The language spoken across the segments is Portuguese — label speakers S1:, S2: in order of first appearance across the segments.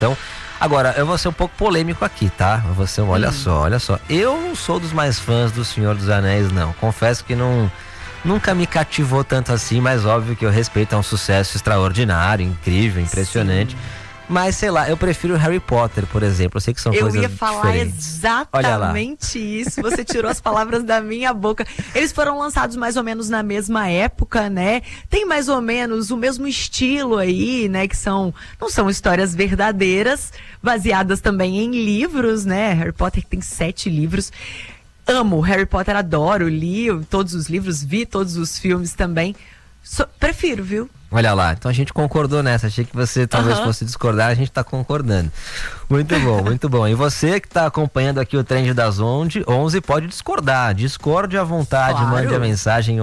S1: Então, agora, eu vou ser um pouco polêmico aqui, tá? Eu vou ser olha só. Eu não sou dos mais fãs do Senhor dos Anéis, não. Confesso que nunca me cativou tanto assim, mas óbvio que eu respeito, é um sucesso extraordinário, incrível, impressionante. Sim. Mas, sei lá, eu prefiro Harry Potter, por exemplo. Eu sei que são coisas diferentes. Eu ia falar
S2: exatamente isso. Você tirou as palavras da minha boca. Eles foram lançados mais ou menos na mesma época, né? Tem mais ou menos o mesmo estilo aí, né? Que não são histórias verdadeiras, baseadas também em livros, né? Harry Potter tem 7 livros. Amo Harry Potter, adoro, li todos os livros, vi todos os filmes também. Prefiro, viu?
S1: Olha lá, então a gente concordou nessa. Achei que você talvez fosse discordar, a gente tá concordando. Muito bom, muito bom. E você que tá acompanhando aqui o Trend das 11 pode discordar. Discorde à vontade, claro. Mande a mensagem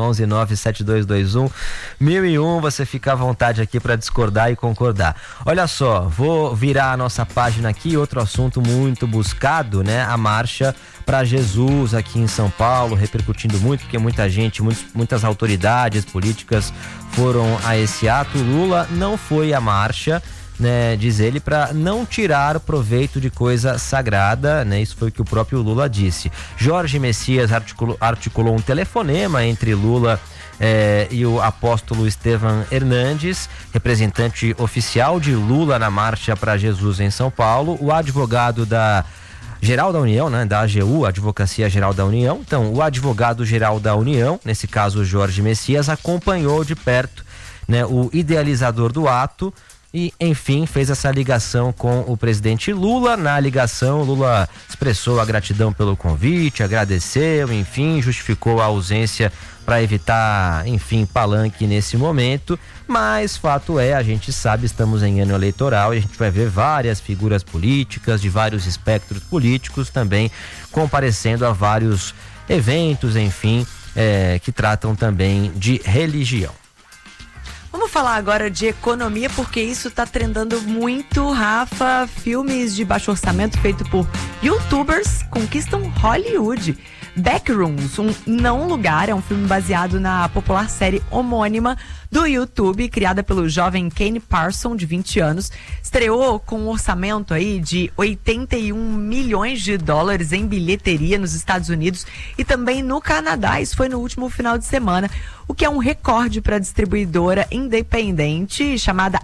S1: 1197221-1001. Você fica à vontade aqui para discordar e concordar. Olha só, vou virar a nossa página aqui. Outro assunto muito buscado, né? A marcha para Jesus aqui em São Paulo, repercutindo muito, porque muita gente, muitas autoridades políticas foram a esse ato. Lula não foi à marcha, né, diz ele, para não tirar proveito de coisa sagrada, né? Isso foi o que o próprio Lula disse. Jorge Messias articulou um telefonema entre Lula e o apóstolo Estevam Hernandes, representante oficial de Lula na marcha para Jesus em São Paulo. O advogado da Geral da União, né, da AGU, Advocacia Geral da União. Então, o advogado geral da União, nesse caso Jorge Messias, acompanhou de perto, né, o idealizador do ato e, enfim, fez essa ligação com o presidente Lula. Na ligação, Lula expressou a gratidão pelo convite, agradeceu, enfim, justificou a ausência para evitar, enfim, palanque nesse momento, mas fato é, a gente sabe, estamos em ano eleitoral e a gente vai ver várias figuras políticas de vários espectros políticos também comparecendo a vários eventos, enfim, que tratam também de religião.
S2: Vamos falar agora de economia, porque isso tá trendando muito, Rafa. Filmes de baixo orçamento feitos por youtubers conquistam Hollywood. Backrooms, um não lugar, é um filme baseado na popular série homônima do YouTube, criada pelo jovem Kane Parson, de 20 anos. Estreou com um orçamento aí de 81 milhões de dólares em bilheteria nos Estados Unidos e também no Canadá. Isso foi no último final de semana, o que é um recorde para a distribuidora independente chamada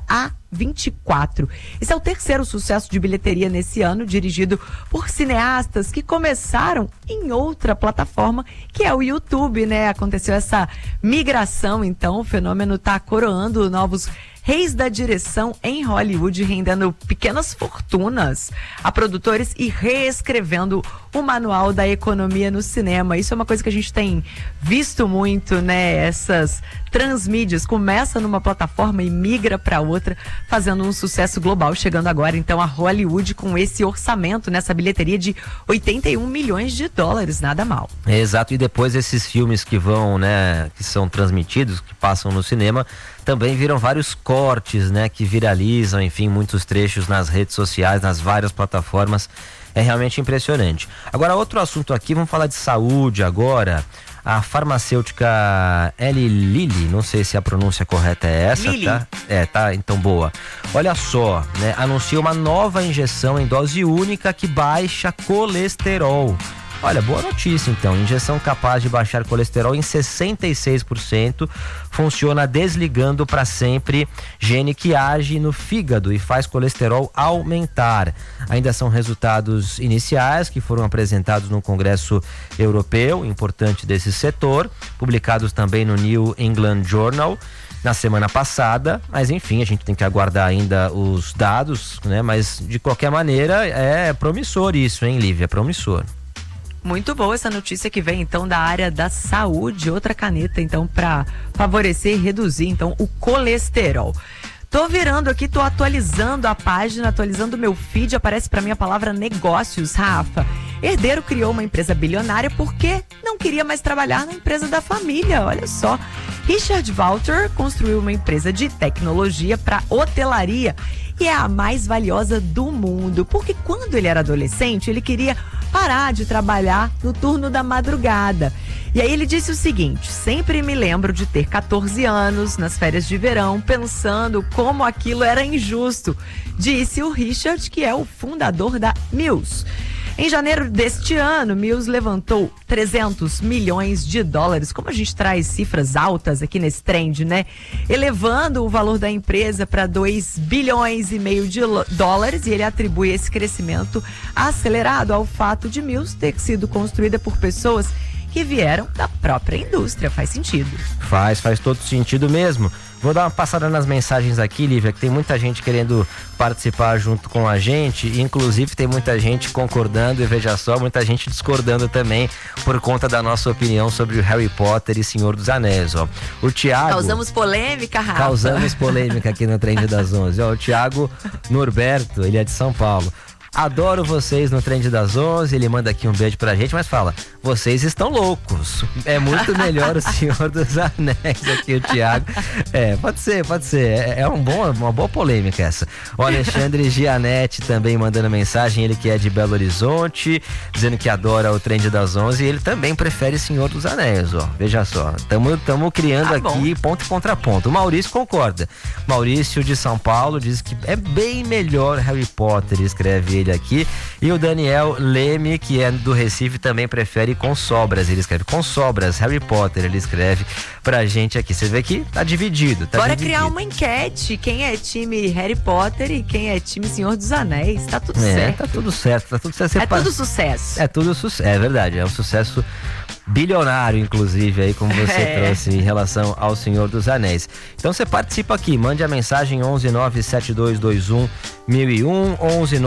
S2: A24. Esse é o terceiro sucesso de bilheteria nesse ano, dirigido por cineastas que começaram em outra plataforma, que é o YouTube, né? Aconteceu essa migração, então o fenômeno está coroando novos reis da direção em Hollywood, rendendo pequenas fortunas a produtores e reescrevendo o manual da economia no cinema. Isso é uma coisa que a gente tem visto muito, né? Essas transmídias, começa numa plataforma e migra para outra, fazendo um sucesso global, chegando agora então a Hollywood com esse orçamento, nessa bilheteria de 81 milhões de dólares, nada mal.
S1: Exato, e depois esses filmes que vão, né, que são transmitidos, que passam no cinema, também viram vários cortes, né, que viralizam, enfim, muitos trechos nas redes sociais, nas várias plataformas. É realmente impressionante. Agora, outro assunto aqui, vamos falar de saúde agora. A farmacêutica Eli Lilly, não sei se a pronúncia correta é essa, Lilly. Tá? Tá, então boa. Olha só, né, anuncia uma nova injeção em dose única que baixa colesterol. Olha, boa notícia então, injeção capaz de baixar colesterol em 66%, funciona desligando para sempre gene que age no fígado e faz colesterol aumentar. Ainda são resultados iniciais que foram apresentados no Congresso Europeu, importante desse setor, publicados também no New England Journal na semana passada, mas enfim, a gente tem que aguardar ainda os dados, né? Mas de qualquer maneira é promissor isso, hein, Lívia? Promissor.
S2: Muito boa essa notícia que vem então da área da saúde, outra caneta então para favorecer e reduzir então o colesterol. Tô virando aqui, tô atualizando a página, atualizando o meu feed, aparece para mim a palavra negócios, Rafa. Herdeiro criou uma empresa bilionária porque não queria mais trabalhar na empresa da família, olha só. Richard Walter construiu uma empresa de tecnologia para hotelaria e é a mais valiosa do mundo, porque quando ele era adolescente, ele queria parar de trabalhar no turno da madrugada. E aí ele disse o seguinte: sempre me lembro de ter 14 anos, nas férias de verão, pensando como aquilo era injusto, disse o Richard, que é o fundador da Mills. Em janeiro deste ano, Mills levantou 300 milhões de dólares, como a gente traz cifras altas aqui nesse trend, né? Elevando o valor da empresa para 2,5 bilhões de dólares, e ele atribui esse crescimento acelerado ao fato de Mills ter sido construída por pessoas que vieram da própria indústria. Faz sentido.
S1: Faz todo sentido mesmo. Vou dar uma passada nas mensagens aqui, Lívia, que tem muita gente querendo participar junto com a gente, e inclusive tem muita gente concordando e, veja só, muita gente discordando também por conta da nossa opinião sobre o Harry Potter e Senhor dos Anéis, ó. O Thiago...
S2: Causamos polêmica, Rafa.
S1: Causamos polêmica aqui no Trend das 11. Ó, o Thiago Norberto, ele é de São Paulo. Adoro vocês no Trend das 11, ele manda aqui um beijo pra gente, mas fala: vocês estão loucos, é muito melhor o Senhor dos Anéis aqui, o Thiago. Pode ser, é uma boa polêmica essa. O Alexandre Gianetti também mandando mensagem, ele que é de Belo Horizonte, dizendo que adora o Trend das 11, e ele também prefere Senhor dos Anéis, ó, veja só, tamo criando aqui ponto e contraponto. O Maurício concorda, Maurício de São Paulo diz que é bem melhor Harry Potter, escreve ele aqui, e o Daniel Leme, que é do Recife, também prefere Com Sobras, ele escreve Com Sobras, Harry Potter, ele escreve pra gente aqui, você vê que tá dividido.
S2: Bora criar uma enquete, quem é time Harry Potter e quem é time Senhor dos Anéis, tá tudo certo.
S1: Tá tudo certo.
S2: É tudo sucesso.
S1: É tudo sucesso, é verdade, é um sucesso bilionário, inclusive, aí como você trouxe em relação ao Senhor dos Anéis. Então você participa aqui, mande a mensagem 1197221 1001,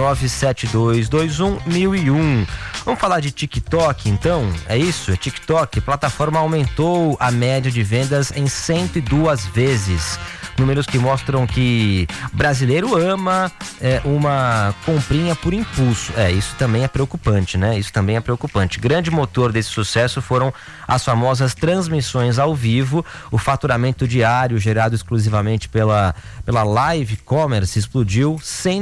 S1: 1197221 1001. Vamos falar de TikTok, então? É isso? É TikTok. A plataforma aumentou a média de vendas em 102 vezes. Números que mostram que brasileiro ama uma comprinha por impulso. Isso também é preocupante, né? Isso também é preocupante. Grande motor desse sucesso foram as famosas transmissões ao vivo. O faturamento diário gerado exclusivamente pela live commerce explodiu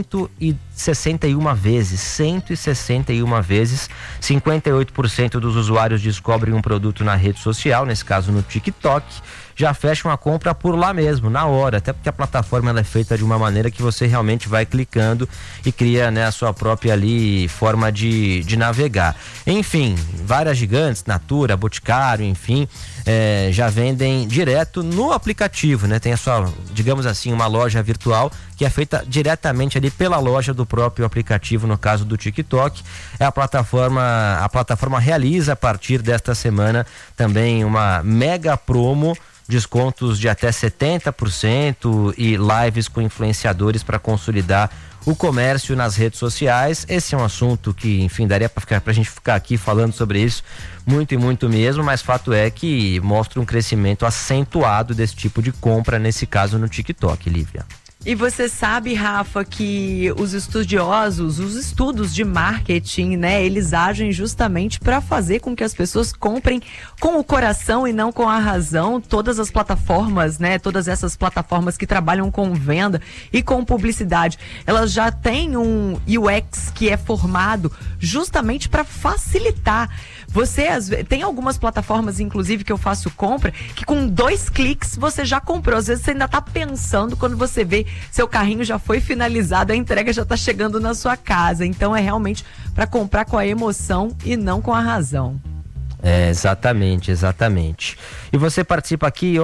S1: 161 vezes. 161 vezes. 58% dos usuários descobrem um produto na rede social, nesse caso no TikTok, já fecham a compra por lá mesmo, na hora, até porque a plataforma ela é feita de uma maneira que você realmente vai clicando e cria, né, a sua própria ali forma de navegar. Enfim, várias gigantes, Natura, Boticário, enfim, já vendem direto no aplicativo, né? Tem a sua, digamos assim, uma loja virtual que é feita diretamente ali pela loja do próprio aplicativo, no caso do TikTok. A plataforma realiza a partir desta semana também uma mega promo, descontos de até 70% e lives com influenciadores para consolidar o comércio nas redes sociais. Esse é um assunto que, enfim, daria pra gente ficar aqui falando sobre isso muito e muito mesmo, mas fato é que mostra um crescimento acentuado desse tipo de compra, nesse caso no TikTok, Lívia.
S2: E você sabe, Rafa, que os estudiosos, os estudos de marketing, né, eles agem justamente para fazer com que as pessoas comprem com o coração e não com a razão. Todas as plataformas, né, todas essas plataformas que trabalham com venda e com publicidade, elas já têm um UX que é formado justamente para facilitar. Tem algumas plataformas, inclusive, que eu faço compra, que com 2 cliques você já comprou. Às vezes você ainda tá pensando, quando você vê, seu carrinho já foi finalizado, a entrega já tá chegando na sua casa. Então é realmente para comprar com a emoção e não com a razão.
S1: Exatamente. E você participa aqui,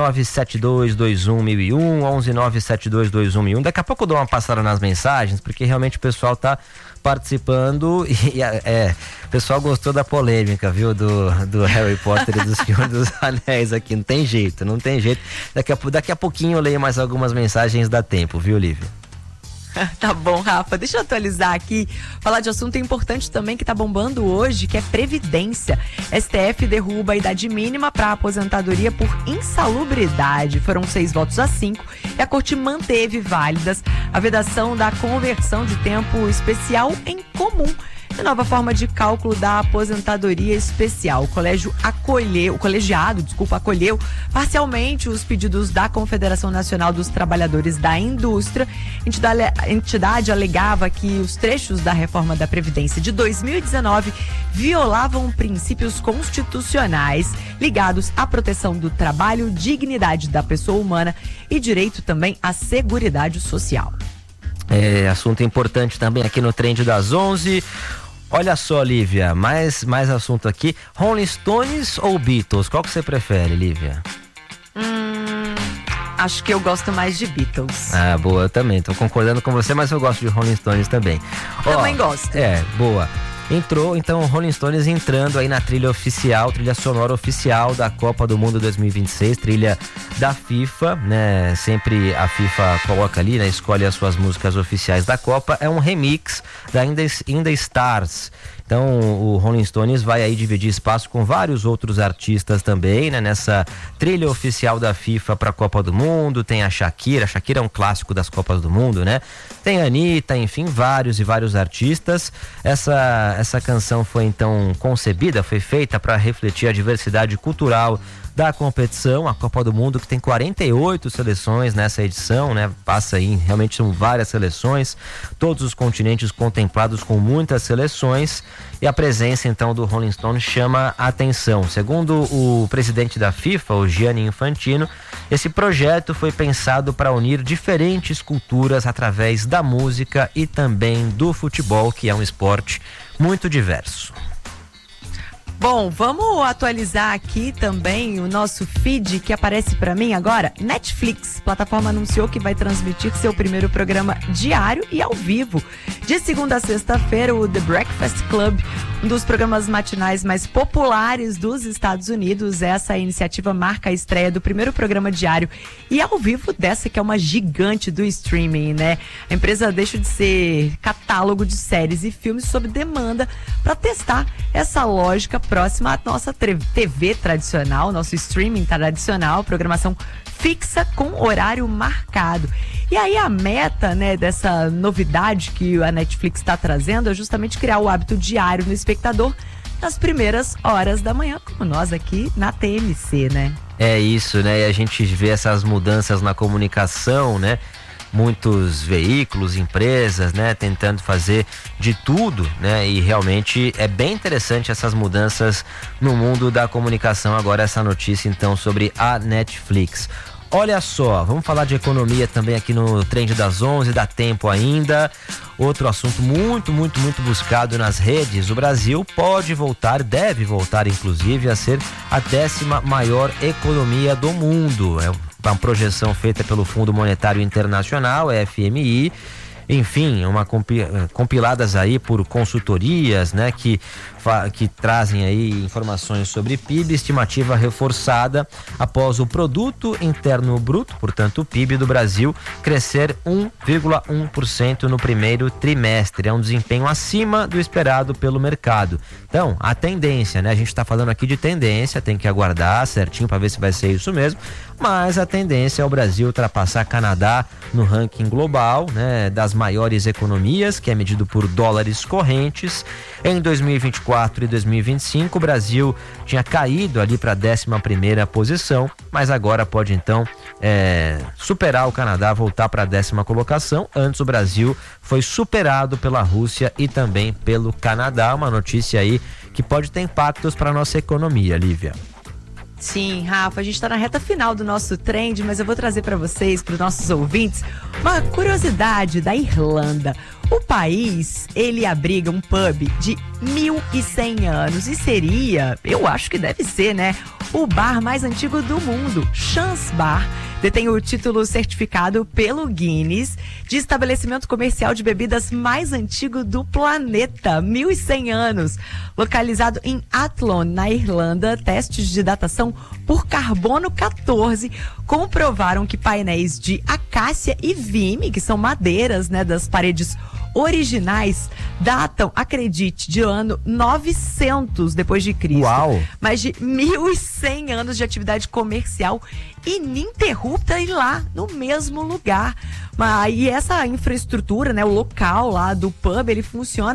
S1: 11972211001, 11972211001. Daqui a pouco eu dou uma passada nas mensagens, porque realmente o pessoal tá participando e o pessoal gostou da polêmica, viu, do Harry Potter e do Senhor dos Anéis aqui. Não tem jeito. Daqui a pouquinho eu leio mais algumas mensagens, dá tempo, viu, Lívia?
S2: Tá bom, Rafa, deixa eu atualizar aqui, falar de assunto importante também que tá bombando hoje, que é Previdência. STF derruba a idade mínima para aposentadoria por insalubridade. Foram 6 votos a 5 e a corte manteve válidas a vedação da conversão de tempo especial em comum. e nova forma de cálculo da aposentadoria especial. O colegiado acolheu parcialmente os pedidos da Confederação Nacional dos Trabalhadores da Indústria. A entidade alegava que os trechos da reforma da Previdência de 2019 violavam princípios constitucionais ligados à proteção do trabalho, dignidade da pessoa humana e direito também à seguridade social.
S1: Assunto importante também aqui no Trend das 11. Olha só, Lívia, mais assunto aqui. Rolling Stones ou Beatles? Qual que você prefere, Lívia?
S2: Acho que eu gosto mais de Beatles.
S1: Ah, boa, eu também. Tô concordando com você, mas eu gosto de Rolling Stones também.
S2: Também gosto.
S1: Boa. Entrou, então, o Rolling Stones entrando aí na trilha sonora oficial da Copa do Mundo 2026, trilha da FIFA, né? Sempre a FIFA coloca ali, né? Escolhe as suas músicas oficiais da Copa. É um remix da In The Stars. Então o Rolling Stones vai aí dividir espaço com vários outros artistas também, né? Nessa trilha oficial da FIFA para a Copa do Mundo. Tem a Shakira é um clássico das Copas do Mundo, né? Tem a Anitta, enfim, vários artistas. Essa canção foi então concebida, foi feita para refletir a diversidade cultural da competição, a Copa do Mundo, que tem 48 seleções nessa edição, né? Passa aí, realmente são várias seleções, todos os continentes contemplados com muitas seleções, e a presença então do Rolling Stone chama a atenção. Segundo o presidente da FIFA, o Gianni Infantino, esse projeto foi pensado para unir diferentes culturas através da música e também do futebol, que é um esporte muito diverso.
S2: Bom, vamos atualizar aqui também o nosso feed que aparece para mim agora. Netflix, plataforma anunciou que vai transmitir seu primeiro programa diário e ao vivo. De segunda a sexta-feira, o The Breakfast Club, um dos programas matinais mais populares dos Estados Unidos. Essa iniciativa marca a estreia do primeiro programa diário e ao vivo dessa que é uma gigante do streaming, né? A empresa deixa de ser catálogo de séries e filmes sob demanda para testar essa lógica próxima à nossa TV tradicional, nosso streaming tradicional, programação fixa com horário marcado. E aí a meta, né, dessa novidade que a Netflix está trazendo é justamente criar o hábito diário no espectador nas primeiras horas da manhã, como nós aqui na TMC, né?
S1: É isso, né? E a gente vê essas mudanças na comunicação, né? Muitos veículos, empresas, né, tentando fazer de tudo, né, e realmente é bem interessante essas mudanças no mundo da comunicação. Agora essa notícia então sobre a Netflix. Olha só, vamos falar de economia também aqui no Trend das 11, dá tempo ainda. Outro assunto muito buscado nas redes. O Brasil pode voltar, deve voltar inclusive a ser a 10ª maior economia do mundo. É uma projeção feita pelo Fundo Monetário Internacional, FMI. Enfim, compiladas aí por consultorias, né, que trazem aí informações sobre PIB, estimativa reforçada após o Produto Interno Bruto, portanto o PIB do Brasil, crescer 1,1% no primeiro trimestre. É um desempenho acima do esperado pelo mercado. Então, a tendência, né, a gente está falando aqui de tendência, tem que aguardar certinho para ver se vai ser isso mesmo, mas a tendência é o Brasil ultrapassar Canadá no ranking global, né, das maiores economias, que é medido por dólares correntes. Em 2024 e 2025, o Brasil tinha caído ali para a 11ª posição, mas agora pode então superar o Canadá, voltar para a 10ª colocação. Antes o Brasil foi superado pela Rússia e também pelo Canadá. Uma notícia aí que pode ter impactos para a nossa economia, Lívia.
S2: Sim, Rafa, a gente está na reta final do nosso trend, mas eu vou trazer para vocês, para os nossos ouvintes, uma curiosidade da Irlanda. O país, ele abriga um pub de 1.100 anos e seria, eu acho que deve ser, né, o bar mais antigo do mundo. Chance Bar detém o título certificado pelo Guinness de estabelecimento comercial de bebidas mais antigo do planeta, 1.100 anos. Localizado em Athlone, na Irlanda, testes de datação por carbono 14 comprovaram que painéis de acácia e vime, que são madeiras, né, das paredes originais, datam, acredite, de ano 900 depois de Cristo.
S1: Uau!
S2: Mais de 1.100 anos de atividade comercial ininterrupta e lá no mesmo lugar. E essa infraestrutura, né, o local lá do pub, ele funciona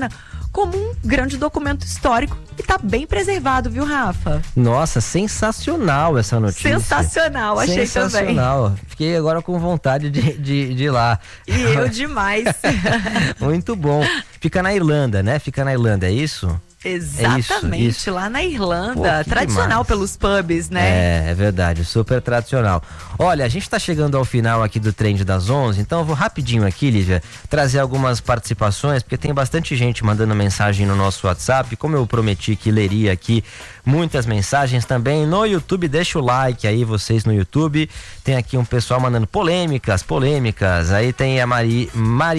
S2: como um grande documento histórico e tá bem preservado, viu, Rafa?
S1: Nossa, sensacional essa notícia.
S2: Sensacional, achei
S1: sensacional. Também. Fiquei agora com vontade de ir lá.
S2: E eu demais.
S1: Muito bom. Fica na Irlanda, né? Fica na Irlanda, é isso?
S2: Exatamente,
S1: isso.
S2: Lá na Irlanda, tradicional demais. Pelos pubs, né?
S1: É verdade, super tradicional. Olha, a gente tá chegando ao final aqui do Trend das 11, então eu vou rapidinho aqui, Lívia, trazer algumas participações, porque tem bastante gente mandando mensagem no nosso WhatsApp, como eu prometi que leria aqui muitas mensagens também no YouTube. Deixa o like aí, vocês no YouTube. Tem aqui um pessoal mandando polêmicas. Aí tem a Maria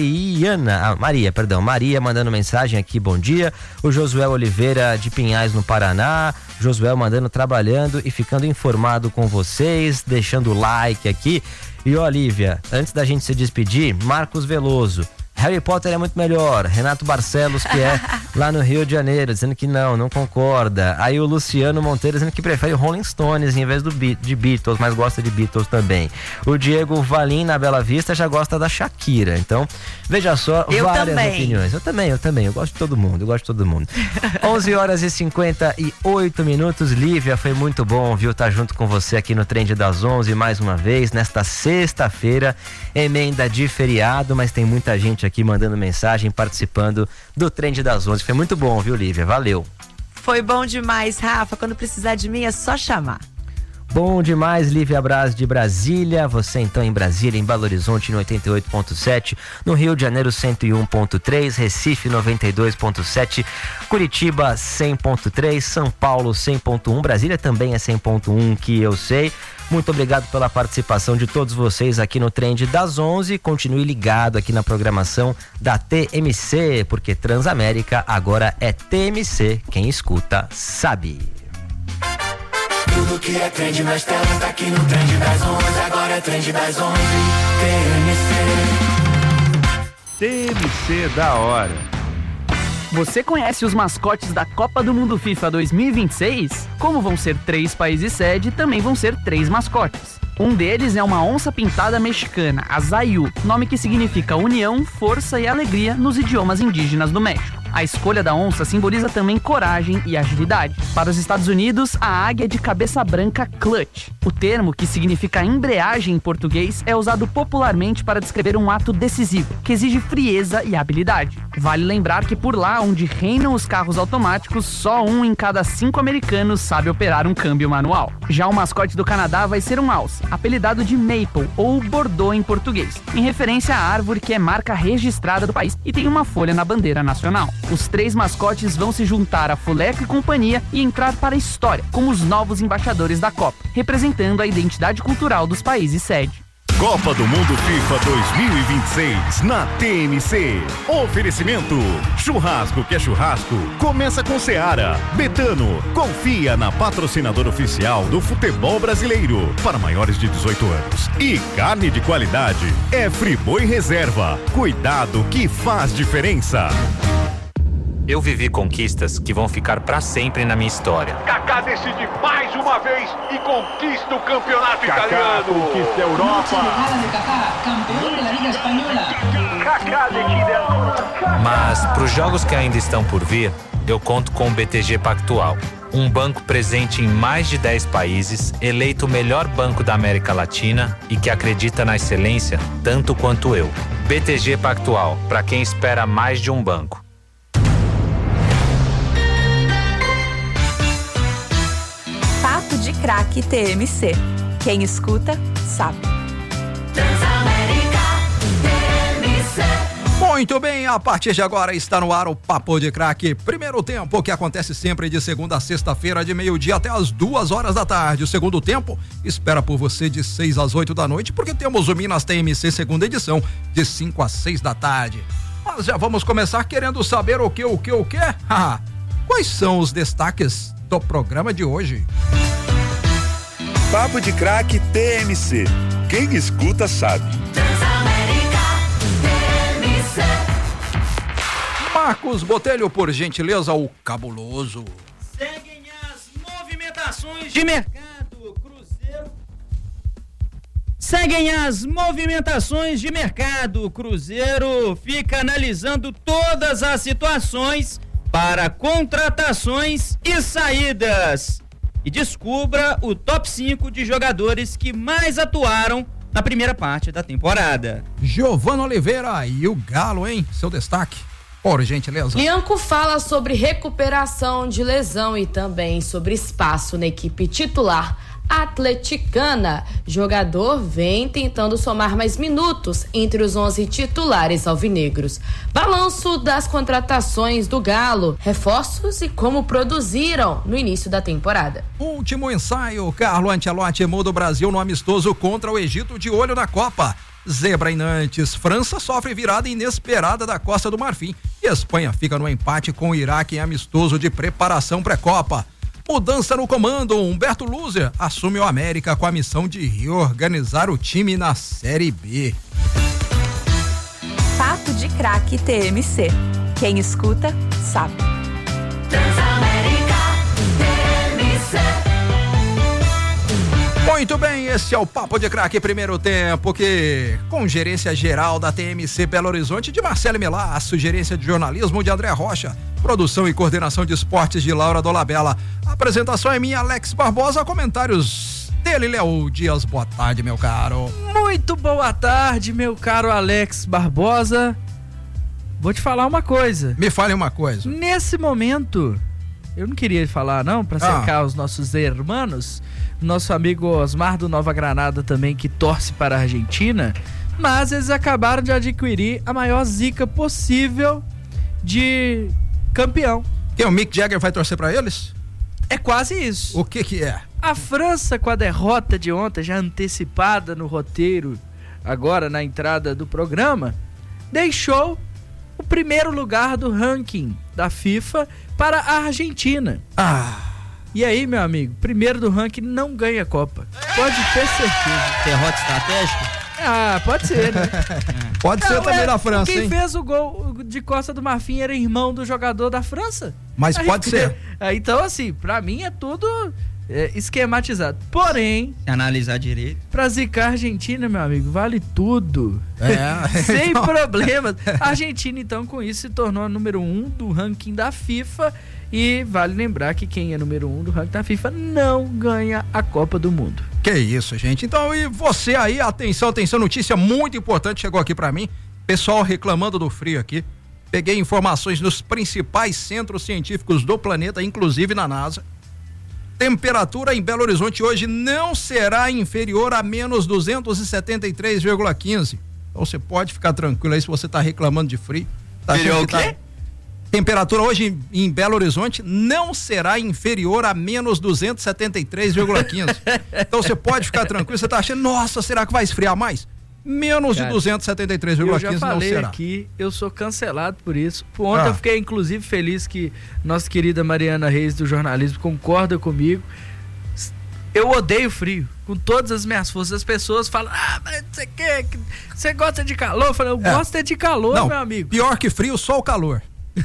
S1: mandando mensagem aqui, bom dia. O Josué Oliveira de Pinhais, no Paraná. Josué mandando, trabalhando e ficando informado com vocês, deixando o like aqui. E ó, Lívia, antes da gente se despedir, Marcos Veloso. Harry Potter é muito melhor. Renato Barcelos, que é lá no Rio de Janeiro, dizendo que não concorda. Aí o Luciano Monteiro dizendo que prefere Rolling Stones em vez de Beatles, mas gosta de Beatles também. O Diego Valim, na Bela Vista, já gosta da Shakira. Então, veja só, várias opiniões. Eu também. Eu gosto de todo mundo, 11h58. Lívia, foi muito bom, viu? Tá junto com você aqui no Trend das 11 mais uma vez, nesta sexta-feira, emenda de feriado, mas tem muita gente aqui mandando mensagem, participando do Trend das 11. Foi muito bom, viu, Lívia? Valeu.
S2: Foi bom demais, Rafa. Quando precisar de mim é só chamar.
S1: Bom demais, Lívia Braz de Brasília. Você então em Brasília, em Belo Horizonte no 88.7, no Rio de Janeiro 101.3, Recife 92.7, Curitiba 100.3, São Paulo 100.1, Brasília também é 100.1, que eu sei. Muito obrigado pela participação de todos vocês aqui no Trend das 11. Continue ligado aqui na programação da TMC, porque Transamérica agora é TMC. Quem escuta sabe.
S3: Tudo que é trend nas telas tá aqui no Trend das 11. Agora é Trend das 11.
S4: TMC da hora. Você conhece os mascotes da Copa do Mundo FIFA 2026? Como vão ser 3 países sede, também vão ser 3 mascotes. Um deles é uma onça pintada mexicana, a Zayu, nome que significa união, força e alegria nos idiomas indígenas do México. A escolha da onça simboliza também coragem e agilidade. Para os Estados Unidos, a águia de cabeça branca clutch. O termo, que significa embreagem em português, é usado popularmente para descrever um ato decisivo, que exige frieza e habilidade. Vale lembrar que por lá, onde reinam os carros automáticos, só 1 em cada 5 americanos sabe operar um câmbio manual. Já o mascote do Canadá vai ser um alce, apelidado de Maple, ou Bordeaux em português, em referência à árvore que é marca registrada do país e tem uma folha na bandeira nacional. Os 3 mascotes vão se juntar a Fuleco e companhia e entrar para a história como os novos embaixadores da Copa, representando a identidade cultural dos países sede.
S5: Copa do Mundo FIFA 2026 na TMC. Oferecimento: churrasco que é churrasco, começa com Seara. Betano, confia na patrocinadora oficial do futebol brasileiro para maiores de 18 anos. E carne de qualidade é Friboi Reserva. Cuidado que faz diferença.
S6: Eu vivi conquistas que vão ficar pra sempre na minha história.
S7: Kaká decide mais uma vez e conquista o campeonato italiano.
S8: Conquista a Europa. Campeão da Liga Espanhola.
S7: Kaká decide.
S6: Mas pros jogos que ainda estão por vir, eu conto com o BTG Pactual. Um banco presente em mais de 10 países, eleito o melhor banco da América Latina e que acredita na excelência tanto quanto eu. BTG Pactual, para quem espera mais de um banco.
S9: Papo de Craque TMC. Quem escuta, sabe.
S10: Muito bem, a partir de agora está no ar o Papo de Craque. Primeiro tempo, que acontece sempre de segunda a sexta-feira, de meio-dia até as 2 horas da tarde. O segundo tempo espera por você de 6 às 8 da noite, porque temos o Minas TMC segunda edição, de 5 às 6 da tarde. Mas já vamos começar querendo saber o quê? Quais são os destaques do programa de hoje?
S5: Papo de Craque TMC. Quem escuta sabe.
S10: Marcos Botelho, por gentileza, o cabuloso.
S11: Seguem as movimentações de mercado. Cruzeiro Seguem as movimentações de mercado. O Cruzeiro fica analisando todas as situações para contratações e saídas. E descubra o top 5 de jogadores que mais atuaram na primeira parte da temporada.
S10: Giovana Oliveira e o Galo, hein? Seu destaque, por gentileza.
S12: Ianco fala sobre recuperação de lesão e também sobre espaço na equipe titular atleticana. Jogador vem tentando somar mais minutos entre os 11 titulares alvinegros. Balanço das contratações do Galo, reforços e como produziram no início da temporada.
S10: Último ensaio, Carlo Ancelotti muda o Brasil no amistoso contra o Egito de olho na Copa. Zebra em Nantes, França sofre virada inesperada da Costa do Marfim e Espanha fica no empate com o Iraque em amistoso de preparação pré-Copa. Mudança no comando, Humberto Luzer assume o América com a missão de reorganizar o time na Série B.
S9: Papo de Craque TMC. Quem escuta, sabe.
S3: Transamérica TMC.
S10: Muito bem, esse é o Papo de Craque primeiro tempo, que com gerência geral da TMC Belo Horizonte de Marcelo Melasso, gerência de jornalismo de André Rocha, produção e coordenação de esportes de Laura Dolabella. A apresentação é minha, Alex Barbosa, comentários dele, Léo Dias. Boa tarde, meu caro.
S13: Muito boa tarde, meu caro Alex Barbosa. Vou te falar uma coisa.
S10: Me fale uma coisa.
S13: Nesse momento, eu não queria falar não, pra cercar os nossos hermanos, nosso amigo Osmar do Nova Granada também, que torce para a Argentina, mas eles acabaram de adquirir a maior zica possível de campeão.
S10: Quem, o Mick Jagger vai torcer para eles?
S13: É quase isso.
S10: O que é?
S13: A França, com a derrota de ontem, já antecipada no roteiro, agora na entrada do programa, deixou o primeiro lugar do ranking da FIFA para a Argentina. E aí, meu amigo, primeiro do ranking não ganha a Copa. Pode ter certeza.
S11: Derrota estratégica?
S13: Pode ser, né?
S10: Pode ser também na França,
S13: quem
S10: hein?
S13: fez o gol de Costa do Marfim era irmão do jogador da França.
S10: Mas pode ser.
S13: Então, assim, pra mim é tudo esquematizado. Porém,
S11: se analisar direito,
S13: pra zicar a Argentina, meu amigo, vale tudo. Sem
S10: então...
S13: problemas. A Argentina, então, com isso, se tornou a número 1 do ranking da FIFA. E vale lembrar que quem é número 1 do ranking da FIFA não ganha a Copa do Mundo.
S10: Que isso, gente. Então, e você aí, atenção, notícia muito importante chegou aqui pra mim. Pessoal reclamando do frio aqui. Peguei informações nos principais centros científicos do planeta, inclusive na NASA. Temperatura em Belo Horizonte hoje não será inferior a menos 273,15. Então você pode ficar tranquilo aí se você tá reclamando de frio. Tá
S11: achando que quê?
S10: Temperatura hoje em Belo Horizonte não será inferior a menos 273,15. Então você pode ficar tranquilo. Você tá achando, nossa, será que vai esfriar mais? Menos de 273,15 não será.
S13: Eu já falei aqui, eu sou cancelado por isso. Ontem eu fiquei inclusive feliz que nossa querida Mariana Reis do jornalismo concorda comigo. Eu odeio frio, com todas as minhas forças. As pessoas falam, mas você gosta de calor? Eu falei, eu gosto de calor,
S10: não,
S13: meu amigo.
S10: Pior que frio, só o calor.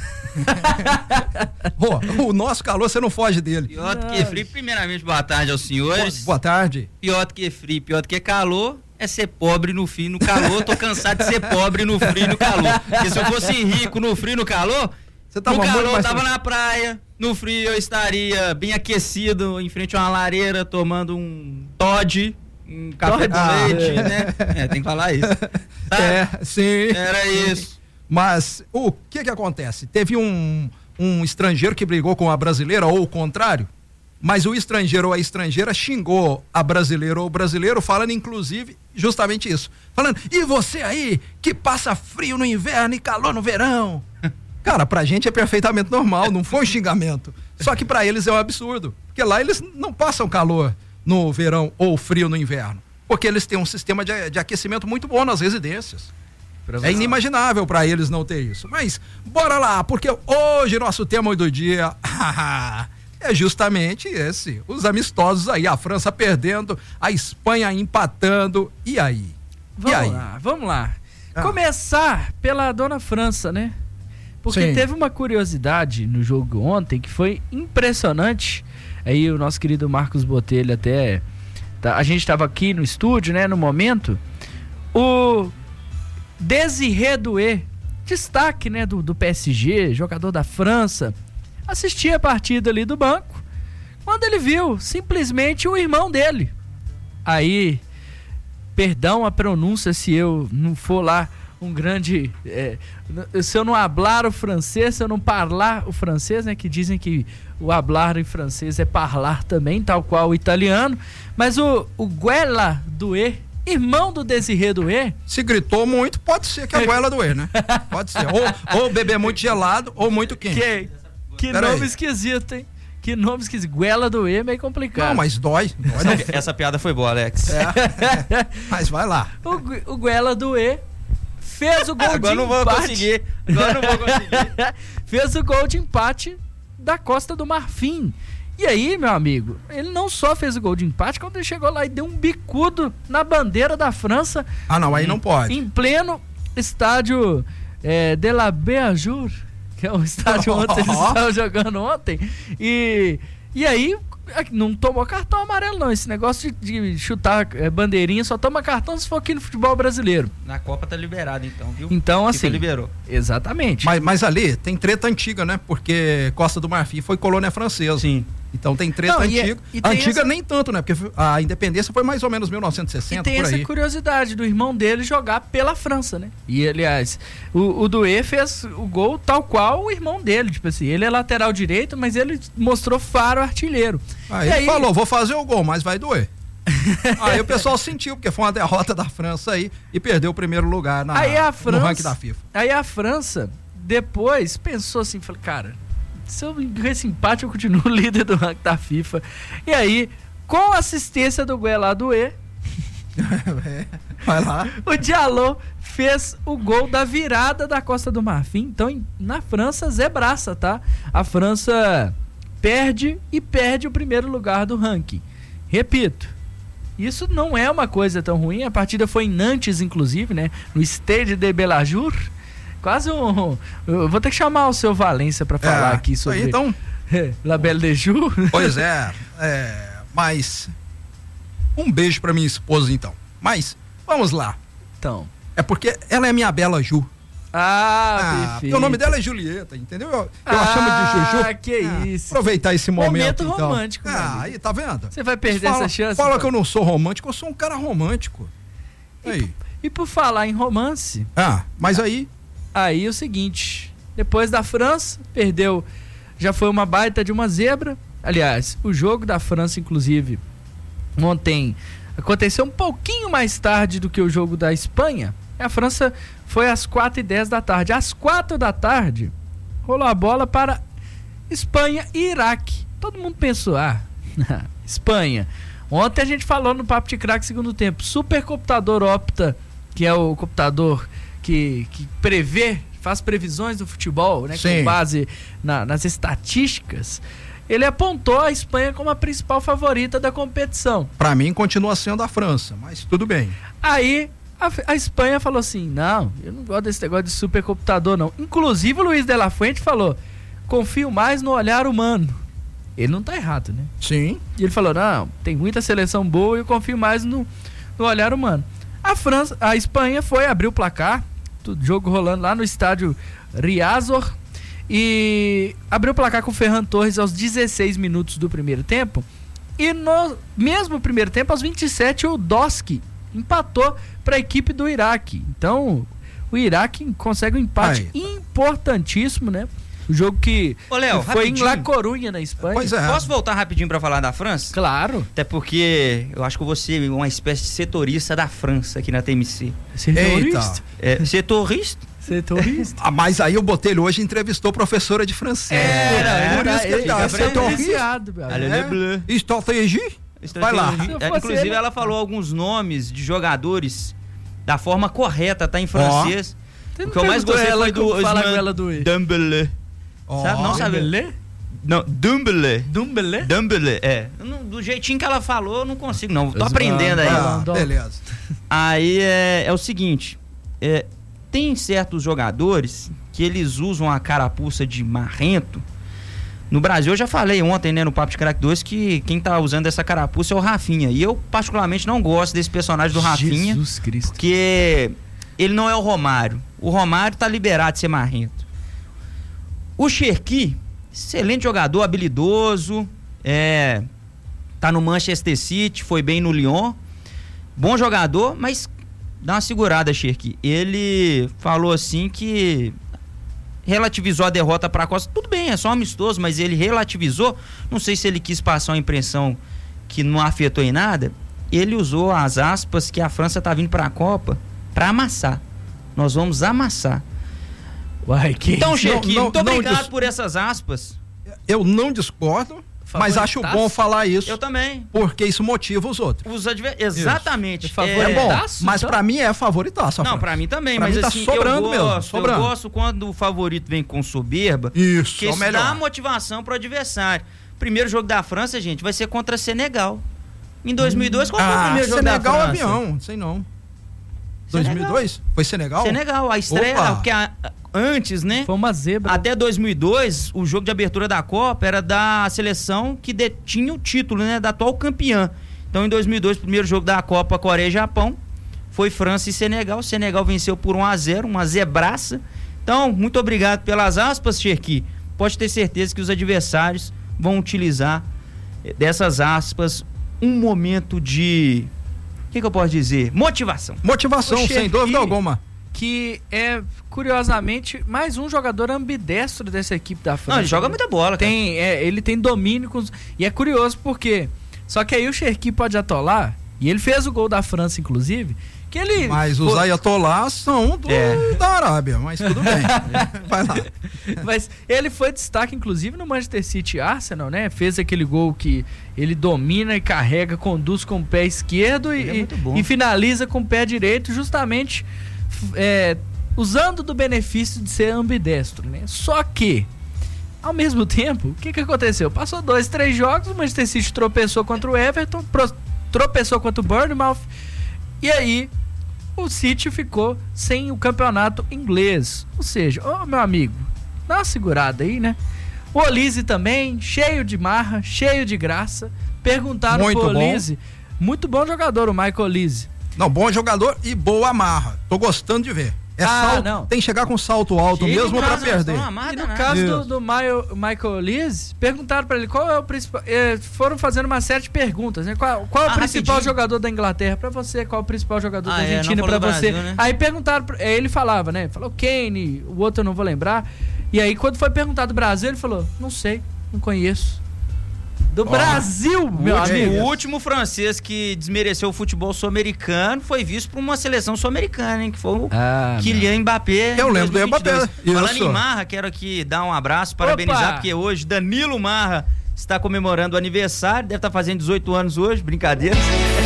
S10: O nosso calor, você não foge dele.
S11: Pior do que frio, primeiramente, boa tarde aos senhores.
S10: Boa tarde.
S11: Pior do que frio, pior do que calor é ser pobre no frio e no calor. Tô cansado de ser pobre no frio e no calor. Porque se eu fosse rico no frio e no calor, no calor eu tava na praia, no frio eu estaria bem aquecido, em frente a uma lareira, tomando um Todd, um café com leite, né? Tem que falar isso. Tá?
S10: Sim.
S11: Era isso.
S10: Mas o que acontece? Teve um estrangeiro que brigou com a brasileira, ou o contrário, mas o estrangeiro ou a estrangeira xingou a brasileira ou o brasileiro, falando inclusive justamente isso. Falando, e você aí que passa frio no inverno e calor no verão? Cara, pra gente é perfeitamente normal, não foi um xingamento. Só que pra eles é um absurdo, porque lá eles não passam calor no verão ou frio no inverno, porque eles têm um sistema de aquecimento muito bom nas residências. É inimaginável para eles não ter isso. Mas bora lá, porque hoje nosso tema do dia é justamente esse, os amistosos aí, a França perdendo, a Espanha empatando, e aí?
S13: Vamos lá. Começar pela dona França, né? Porque teve uma curiosidade no jogo ontem que foi impressionante. Aí o nosso querido Marcos Botelho até a gente estava aqui no estúdio, né, no momento, o Désiré Doué, destaque, né, do PSG, jogador da França, assistia a partida ali do banco, quando ele viu simplesmente o irmão dele. Aí, perdão a pronúncia se eu não for lá um grande... se eu não hablar o francês, se eu não parlar o francês, né, que dizem que o hablar em francês é parlar também, tal qual o italiano, mas o Guela Doué, irmão do Désiré Doué...
S10: Se gritou muito, pode ser que é Guela Doué, né? Pode ser. Ou beber muito gelado ou muito quente.
S13: Que nome esquisito, hein? Que nome esquisito. Guela Doué é meio complicado.
S10: Não, mas dói.
S11: Essa piada foi boa, Alex.
S10: Mas vai lá.
S13: O Guela Doué fez o gol
S11: Agora
S13: de
S11: não vou
S13: empate.
S11: conseguir. Agora não vou conseguir.
S13: Fez o gol de empate da Costa do Marfim. E aí, meu amigo, ele não só fez o gol de empate, quando ele chegou lá e deu um bicudo na bandeira da França.
S10: Ah, não, aí não pode.
S13: Em pleno estádio de la Béajour, que é o estádio onde eles estavam jogando ontem. E aí, não tomou cartão amarelo, não. Esse negócio de chutar bandeirinha só toma cartão se for aqui no futebol brasileiro.
S11: Na Copa tá liberado, então, viu?
S13: Então, assim...
S11: liberou.
S13: Exatamente.
S10: Mas ali tem treta antiga, né? Porque Costa do Marfim foi colônia francesa.
S11: Sim.
S10: Então tem treta antiga. Antiga nem tanto, né? Porque a independência foi mais ou menos 1960,
S13: e tem
S10: por aí.
S13: essa curiosidade do irmão dele jogar pela França, né? E, aliás, o Doué fez o gol tal qual o irmão dele. Tipo assim, ele é lateral direito, mas ele mostrou faro artilheiro.
S10: Aí ele falou, vou fazer o gol, mas vai doer. Aí o pessoal sentiu, porque foi uma derrota da França aí e perdeu o primeiro lugar no ranking da FIFA.
S13: Aí a França, depois, pensou assim, falou, cara... Se eu ganhar esse empate, eu continuo líder do ranking da FIFA. E aí, com a assistência do Guela Doué,
S10: vai lá.
S13: O Diallo fez o gol da virada da Costa do Marfim. Então, na França, zebraça, tá? A França perde o primeiro lugar do ranking. Repito, isso não é uma coisa tão ruim. A partida foi em Nantes, inclusive, né? No Stade de Bélajour. Quase eu vou ter que chamar o seu Valência para falar aqui sobre
S10: então,
S13: La Belle de Jour.
S10: Pois mas um beijo para minha esposa então. Mas vamos lá.
S13: Então.
S10: É porque ela é minha bela Ju.
S13: Perfeito.
S10: O nome dela é Julieta, entendeu? Eu a chamo de Juju.
S13: Que isso.
S10: Aproveitar esse momento então.
S13: Romântico.
S10: Aí, tá vendo?
S13: Você vai perder essa chance.
S10: Fala que eu não sou romântico, eu sou um cara romântico. Aí.
S13: E por falar em romance...
S10: mas aí...
S13: Aí é o seguinte, depois da França, perdeu, já foi uma baita de uma zebra. Aliás, o jogo da França, inclusive, ontem aconteceu um pouquinho mais tarde do que o jogo da Espanha. A França foi às 4h10 da tarde. Às 4 da tarde, rolou a bola para Espanha e Iraque. Todo mundo pensou, Espanha. Ontem a gente falou no Papo de Craque segundo tempo, supercomputador Opta, que é o computador... Que faz previsões do futebol, né? Com base nas estatísticas, ele apontou a Espanha como a principal favorita da competição.
S10: Para mim continua sendo a França, mas tudo bem.
S13: Aí a Espanha falou assim, não, eu não gosto desse negócio de supercomputador não. Inclusive o Luiz de la Fuente falou, confio mais no olhar humano. Ele não tá errado, né?
S10: Sim.
S13: E ele falou, não, tem muita seleção boa e eu confio mais no olhar humano. A Espanha foi abrir o placar, jogo rolando lá no estádio Riazor, e abriu o placar com o Ferran Torres aos 16 minutos do primeiro tempo, e no mesmo primeiro tempo, aos 27, o Doski empatou para a equipe do Iraque. Então o Iraque consegue um empate importantíssimo, né? O jogo que
S11: Léo,
S13: foi em La Coruña, na Espanha.
S10: Pois é.
S11: Posso voltar rapidinho pra falar da França?
S13: Claro.
S11: Até porque eu acho que eu vou ser uma espécie de setorista da França aqui na TMC.
S13: Setorista?
S11: Setorista?
S10: Mas aí o Botelho hoje entrevistou professora de francês.
S13: Por isso que ele tá setorista.
S10: Estratégia? Vai lá.
S11: Inclusive ela falou alguns nomes de jogadores da forma correta, tá em francês. O que eu mais gostei foi do Dembélé. Sabe? Não sabe ler? Não, Dembélé. Dembélé, do jeitinho que ela falou, eu não consigo, não. Tô aprendendo aí.
S10: Beleza.
S11: Aí é o seguinte: tem certos jogadores que eles usam a carapuça de marrento No Brasil, eu já falei ontem, né, no Papo de Craque 2, que quem tá usando essa carapuça é o Rafinha. E eu, particularmente, não gosto desse personagem do Rafinha.
S13: Jesus Cristo.
S11: Porque ele não é o Romário. O Romário tá liberado de ser marrento. O Cherki, excelente jogador, habilidoso, tá no Manchester City, foi bem no Lyon. Bom jogador, mas dá uma segurada, Cherki. Ele falou assim que relativizou a derrota para a Costa. Tudo bem, é só amistoso, mas ele relativizou. Não sei se ele quis passar uma impressão que não afetou em nada. Ele usou as aspas que a França tá vindo para a Copa para amassar. Nós vamos amassar.
S13: Uai, que
S11: então, Cherki, muito obrigado por essas aspas.
S10: Eu não discordo, mas acho bom falar isso.
S11: Eu também.
S10: Porque isso motiva os outros.
S11: Exatamente.
S10: É bom, mas pra mim é favoritaço.
S11: Não, pra mim também,
S10: pra
S11: mas
S10: mim tá
S11: assim,
S10: sobrando
S11: eu
S10: sobrando.
S11: gosto quando o favorito vem com soberba.
S10: Isso,
S11: que isso dá motivação pro adversário. Primeiro jogo da França, gente, vai ser contra Senegal. Em 2002, qual foi o primeiro jogo da França?
S10: Senegal avião, sei não. 2002? Foi Senegal?
S11: Senegal, a estreia, porque antes, né?
S13: Foi uma zebra.
S11: Até 2002, o jogo de abertura da Copa era da seleção que detinha o título, né? Da atual campeã. Então, em 2002, o primeiro jogo da Copa, Coreia e Japão, foi França e Senegal. Senegal venceu por 1-0, uma zebraça. Então, muito obrigado pelas aspas, Cherki. Pode ter certeza que os adversários vão utilizar dessas aspas um momento de... O que eu posso dizer? Motivação.
S10: Motivação, sem dúvida alguma.
S13: Que é, curiosamente, mais um jogador ambidestro dessa equipe da França.
S11: Não, ele joga muita bola, cara.
S13: Ele tem domínio e é curioso porque só que aí o Cherki pode atolar, e ele fez o gol da França, inclusive, que ele...
S10: Mas os ayatollahs são da Arábia, mas tudo bem. Vai lá.
S13: Mas ele foi destaque, inclusive, no Manchester City Arsenal, né? Fez aquele gol que ele domina e carrega, conduz com o pé esquerdo e finaliza com o pé direito, justamente usando do benefício de ser ambidestro, né? Só que, ao mesmo tempo, o que aconteceu? Passou 2-3 jogos, o Manchester City tropeçou contra o Everton, tropeçou contra o Bournemouth, e aí o City ficou sem o campeonato inglês. Ou seja, meu amigo, dá uma segurada aí, né? O Olise também, cheio de marra, cheio de graça. Perguntaram pro Olise. Muito bom jogador o Michael Olise.
S10: Não, bom jogador e boa marra. Tô gostando de ver.
S13: Não.
S10: Tem que chegar com salto alto mesmo pra perder.
S13: E no caso do Michael Olise, perguntaram pra ele qual é o principal. Foram fazendo uma série de perguntas, né? Qual é o principal jogador da Inglaterra pra você? Qual é o principal jogador da Argentina pra você? Brasil, né? Aí perguntaram, ele falava, né? Falou Kane, o outro eu não vou lembrar. E aí quando foi perguntado do Brasil, ele falou: não sei, não conheço. Do Brasil, meu amigo.
S11: O último francês que desmereceu o futebol sul-americano foi visto por uma seleção sul-americana, hein? Que foi o Kylian Mbappé.
S10: Eu lembro do Mbappé.
S11: Falando em Marra, quero aqui dar um abraço, parabenizar, porque hoje Danilo Marra está comemorando o aniversário, deve estar fazendo 18 anos hoje, brincadeira.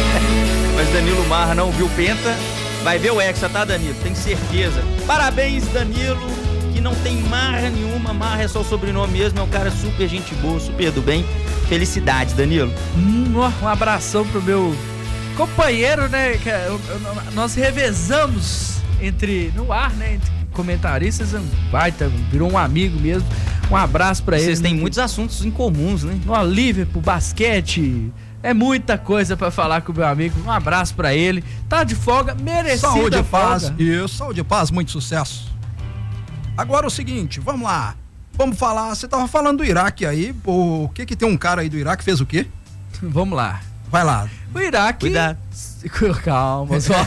S11: Mas Danilo Marra não viu Penta, vai ver o Hexa, tá, Danilo? Tenho certeza. Parabéns, Danilo, que não tem marra nenhuma, Marra é só o sobrenome mesmo, é um cara super gente boa, super do bem. Felicidades, Danilo.
S13: Um abração pro meu companheiro, né? Nós revezamos no ar, né? Entre comentaristas, virou um amigo mesmo. Um abraço pra ele.
S11: Vocês têm muitos assuntos em comuns, né?
S13: No Liverpool, basquete, é muita coisa pra falar com o meu amigo. Um abraço pra ele. Tá de folga, merecida
S10: saúde e paz.
S13: Folga.
S10: Isso, saúde e paz, muito sucesso. Agora o seguinte, vamos lá. Vamos falar, você tava falando do Iraque aí, o que tem um cara aí do Iraque, fez o quê?
S13: Vamos lá.
S10: Vai lá.
S13: O Iraque...
S11: Cuidado.
S13: Calma, só.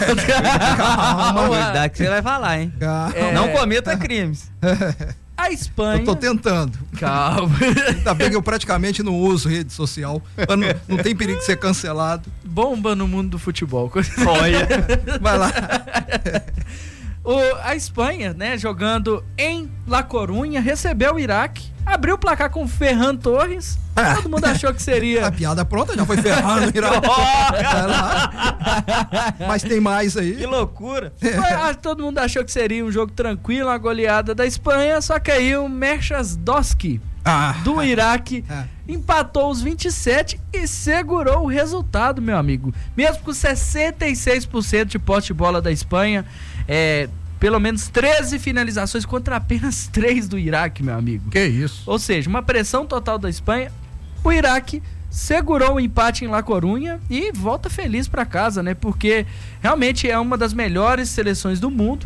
S11: Calma. Cuidado que você vai falar, hein? Não cometa crimes.
S13: A Espanha...
S10: Eu tô tentando.
S13: Calma.
S10: Ainda bem que eu praticamente não uso rede social. Não tem perigo de ser cancelado.
S13: Bomba no mundo do futebol.
S10: Olha. Vai lá.
S13: A Espanha, né, jogando em La Coruña, recebeu o Iraque, abriu o placar com Ferran Torres. Todo mundo achou que seria...
S10: A piada pronta, já foi Ferran no Iraque. Mas tem mais aí.
S11: Que loucura.
S13: Todo mundo achou que seria um jogo tranquilo, uma goleada da Espanha, só que aí o Merchazdoski do Iraque empatou os 27 e segurou o resultado, meu amigo. Mesmo com 66% de posse de bola da Espanha, pelo menos 13 finalizações contra apenas 3 do Iraque, meu amigo.
S10: Que isso?
S13: Ou seja, uma pressão total da Espanha. O Iraque segurou o empate em La Corunha e volta feliz para casa, né? Porque realmente é uma das melhores seleções do mundo.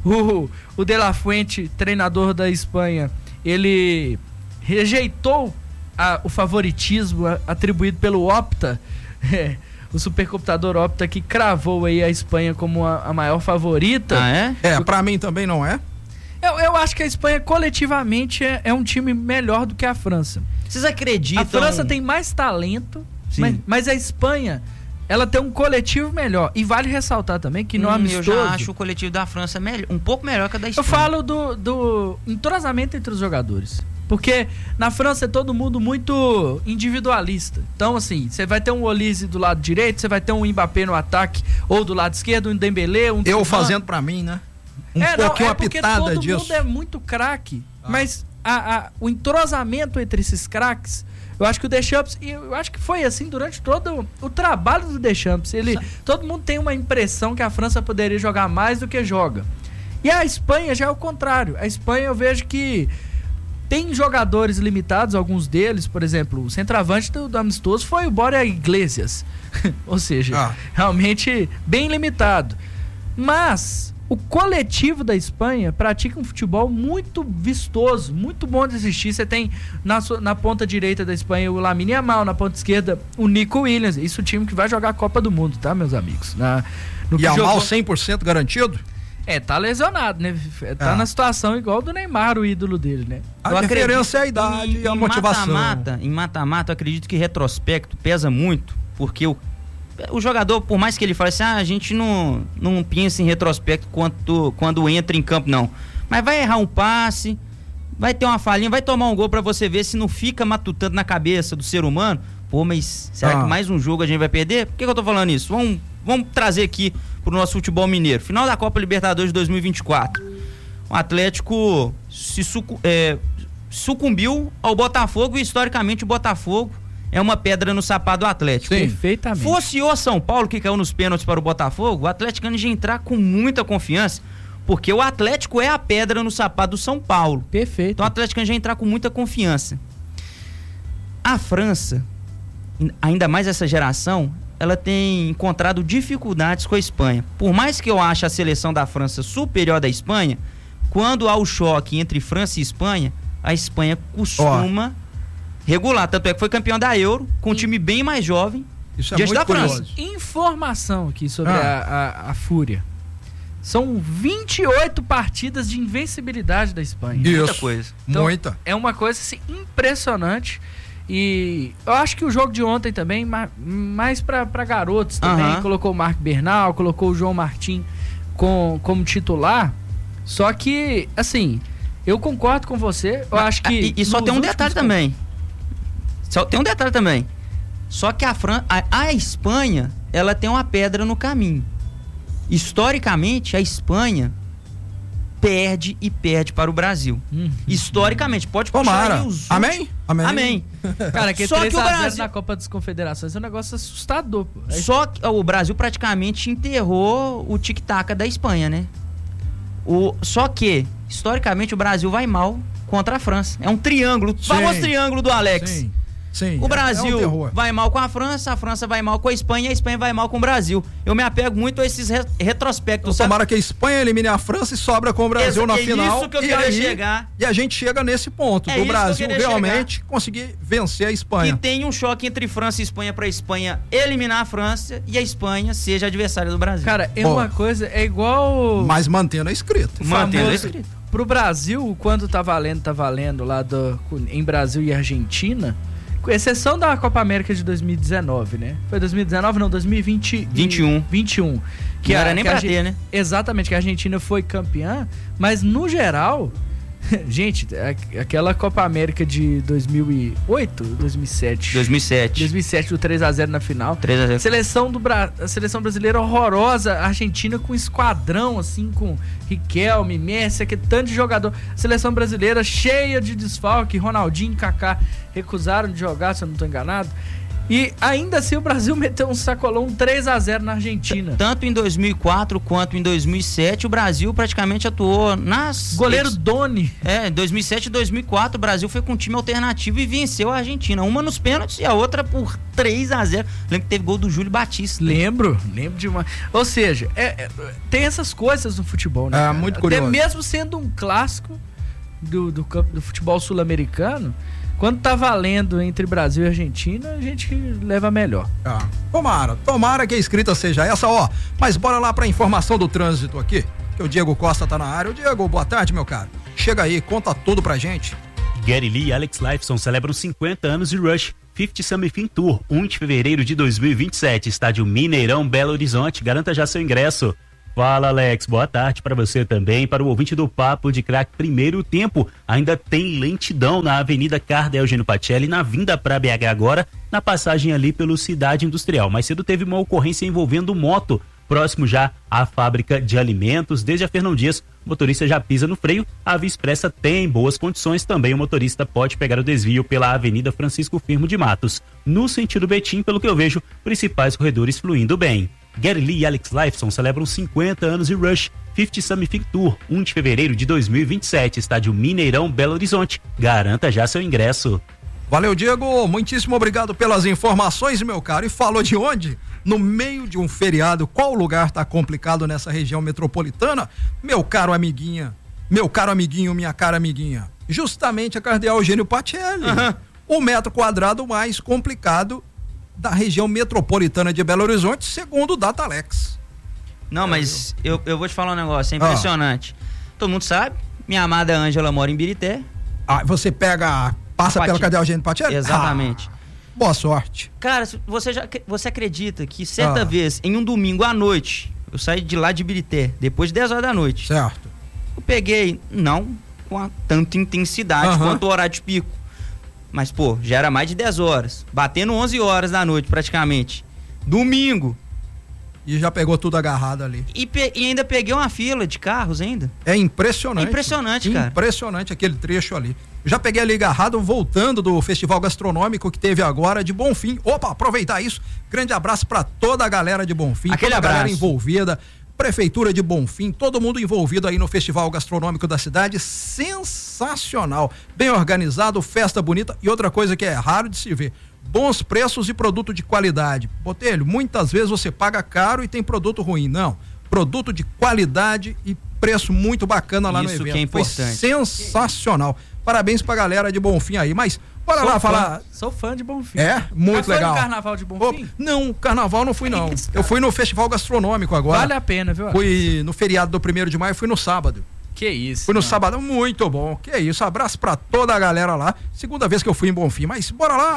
S13: O De La Fuente, treinador da Espanha, ele rejeitou o favoritismo atribuído pelo Opta, o supercomputador Opta, que cravou aí a Espanha como a maior favorita.
S11: Ah, é?
S10: Pra mim também não é.
S13: Eu acho que a Espanha coletivamente é um time melhor do que a França.
S11: Vocês acreditam?
S13: A França tem mais talento, mas a Espanha, ela tem um coletivo melhor. E vale ressaltar também que no amistoso...
S11: Eu já acho o coletivo da França um pouco melhor que a da Espanha.
S13: Eu falo do entrosamento entre os jogadores. Porque na França é todo mundo muito individualista. Então, assim, você vai ter um Olise do lado direito, você vai ter um Mbappé no ataque, ou do lado esquerdo, um Dembélé, um...
S10: Eu fazendo pra mim, né?
S13: Pouquinho uma pitada disso. Todo mundo é muito craque, mas o entrosamento entre esses craques, eu acho que o Deschamps, e eu acho que foi assim durante todo o trabalho do Deschamps, todo mundo tem uma impressão que a França poderia jogar mais do que joga. E a Espanha já é o contrário. A Espanha eu vejo que tem jogadores limitados, alguns deles, por exemplo, o centroavante do amistoso foi o Borja Iglesias. Ou seja, realmente bem limitado. Mas o coletivo da Espanha pratica um futebol muito vistoso, muito bom de assistir. Você tem na ponta direita da Espanha o Lamine Yamal, na ponta esquerda o Nico Williams. Isso é o time que vai jogar a Copa do Mundo, tá, meus amigos?
S10: E Yamal 100% garantido?
S13: Tá lesionado, né? Tá na situação igual do Neymar, o ídolo dele, né?
S10: A diferença é a idade e a motivação.
S11: Em mata-mata, eu acredito que retrospecto pesa muito, porque o jogador, por mais que ele fale assim, a gente não pensa em retrospecto quando entra em campo, não. Mas vai errar um passe, vai ter uma falhinha, vai tomar um gol pra você ver se não fica matutando na cabeça do ser humano. Pô, mas será que mais um jogo a gente vai perder? Por que eu tô falando isso? Vamos trazer aqui pro nosso futebol mineiro. Final da Copa Libertadores de 2024. O Atlético sucumbiu ao Botafogo e, historicamente, o Botafogo é uma pedra no sapato do Atlético.
S13: Sim, perfeitamente.
S11: Fosse o São Paulo que caiu nos pênaltis para o Botafogo, o Atlético ia entrar com muita confiança, porque o Atlético é a pedra no sapato do São Paulo.
S13: Perfeito.
S11: Então o Atlético ia entrar com muita confiança. A França, ainda mais essa geração, ela tem encontrado dificuldades com a Espanha. Por mais que eu ache a seleção da França superior da Espanha, quando há o choque entre França e Espanha, a Espanha costuma regular. Tanto é que foi campeão da Euro, com um time bem mais jovem,
S10: isso
S11: diante da França.
S13: Informação aqui sobre a Fúria. São 28 partidas de invencibilidade da Espanha.
S10: Isso.
S11: Muita coisa.
S13: Então,
S10: muita.
S13: É uma coisa assim, impressionante. E eu acho que o jogo de ontem também, mais pra garotos também, colocou o Marc Bernal, colocou o João Martim como titular. Só que, assim, eu concordo com você. Eu acho que.
S11: E só tem um detalhe também. Só que a Espanha, ela tem uma pedra no caminho. Historicamente, a Espanha perde para o Brasil. Historicamente, pode puxar aí os...
S10: Amém?
S13: Cara, que
S11: só
S13: 3
S11: que o
S13: a 0
S11: Brasil
S13: na Copa das Confederações é um negócio assustador. Pô.
S11: Só que o Brasil praticamente enterrou o tic-tac da Espanha, né? Só que, historicamente, o Brasil vai mal contra a França. É um triângulo, o famoso triângulo do Alex.
S10: Sim,
S11: o Brasil vai mal com a França vai mal com a Espanha e a Espanha vai mal com o Brasil. Eu me apego muito a esses retrospectos.
S10: Tomara que a Espanha elimine a França e sobra com o Brasil na final.
S11: Isso que eu queria chegar.
S10: E a gente chega nesse ponto do Brasil realmente conseguir vencer a Espanha.
S11: Que tem um choque entre França e Espanha para a Espanha eliminar a França e a Espanha seja adversária do Brasil.
S13: Cara, uma coisa, é igual...
S10: Mas mantendo a escrita.
S11: Mantendo a escrita.
S13: Pro Brasil, quando tá valendo lá em Brasil e Argentina... Com exceção da Copa América de 2019, né? Foi 2019, não, 2021.
S11: Que era nem pra ter, né?
S13: Exatamente, que a Argentina foi campeã, mas no geral, gente, aquela Copa América de 2008, 2007. 2007 do 3-0 na final.
S11: 3-0.
S13: A seleção brasileira horrorosa, a Argentina com esquadrão, assim, com Riquelme, Messi, aquele tanto de jogador. A seleção brasileira cheia de desfalque, Ronaldinho e Kaká recusaram de jogar, se eu não estou enganado. E ainda assim o Brasil meteu um sacolão 3-0 na Argentina.
S11: Tanto em 2004 quanto em 2007 o Brasil praticamente atuou nas...
S13: Goleiro Doni.
S11: Em 2007 e 2004 o Brasil foi com um time alternativo e venceu a Argentina. Uma nos pênaltis e a outra por 3-0. Lembro que teve gol do Júlio Batista.
S13: Lembro demais. Ou seja, tem essas coisas no futebol, né?
S10: Muito curioso.
S13: Até mesmo sendo um clássico do futebol sul-americano, quando tá valendo entre Brasil e Argentina, a gente leva melhor.
S10: Tomara que a escrita seja essa, Mas bora lá pra informação do trânsito aqui, que o Diego Costa tá na área. O Diego, boa tarde, meu caro. Chega aí, conta tudo pra gente.
S14: Gary Lee e Alex Lifeson celebram 50 anos de Rush 50 Summer Fin Tour, 1 de fevereiro de 2027, estádio Mineirão, Belo Horizonte. Garanta já seu ingresso. Fala, Alex, boa tarde para você também, para o ouvinte do Papo de Craque. Primeiro tempo, ainda tem lentidão na Avenida Cardeal Eugênio Pacelli, na vinda para BH agora, na passagem ali pelo Cidade Industrial. Mais cedo teve uma ocorrência envolvendo moto, próximo já à fábrica de alimentos. Desde a Fernão Dias, o motorista já pisa no freio. A Via Expressa tem boas condições, também o motorista pode pegar o desvio pela Avenida Francisco Firmo de Matos. No sentido Betim, pelo que eu vejo, principais corredores fluindo bem. Gary Lee e Alex Lifeson celebram 50 anos de Rush 50 Summer Fin Tour, 1 de fevereiro de 2027, estádio Mineirão, Belo Horizonte. Garanta já seu ingresso.
S10: Valeu, Diego, muitíssimo obrigado pelas informações, meu caro. E falou de onde? No meio de um feriado, qual lugar tá complicado nessa região metropolitana? Meu caro amiguinho, minha cara amiguinha. Justamente a Cardeal Eugênio Pacelli. O metro quadrado mais complicado da região metropolitana de Belo Horizonte, segundo o Datalex.
S11: Não, mas eu vou te falar um negócio, é impressionante. Todo mundo sabe, minha amada Ângela mora em Birité.
S10: Você passa pela Cardeal Eugênio Pacelli?
S11: Exatamente.
S10: Boa sorte.
S11: Cara, você acredita que certa vez, em um domingo à noite, eu saí de lá de Birité, depois de 10 horas da noite.
S10: Certo.
S11: Eu peguei, não com tanta intensidade quanto o horário de pico, mas, já era mais de 10 horas. Batendo 11 horas da noite, praticamente. Domingo.
S10: E já pegou tudo agarrado ali.
S11: E ainda peguei uma fila de carros ainda.
S10: É impressionante.
S11: É impressionante, cara.
S10: Impressionante aquele trecho ali. Já peguei ali agarrado, voltando do Festival Gastronômico que teve agora de Bonfim. Aproveitar isso. Grande abraço pra toda a galera de Bonfim.
S11: Aquele
S10: toda
S11: abraço.
S10: A galera envolvida. Prefeitura de Bonfim, todo mundo envolvido aí no Festival Gastronômico da cidade, sensacional, bem organizado, festa bonita e outra coisa que é raro de se ver, bons preços e produto de qualidade. Botelho, muitas vezes você paga caro e tem produto ruim, não, produto de qualidade e preço muito bacana lá no evento.
S11: Isso que é importante.
S10: Foi sensacional, parabéns pra galera de Bonfim aí, mas bora lá falar.
S13: Sou fã de Bonfim.
S10: Muito legal.
S13: Foi no Carnaval de Bonfim?
S10: Não, Carnaval não fui não. Eu fui no Festival Gastronômico agora.
S13: Vale a pena, viu?
S10: Fui no feriado do 1º de maio, fui no sábado.
S13: Que isso.
S10: Fui no sábado, muito bom. Que isso, abraço pra toda a galera lá. Segunda vez que eu fui em Bonfim, mas bora lá.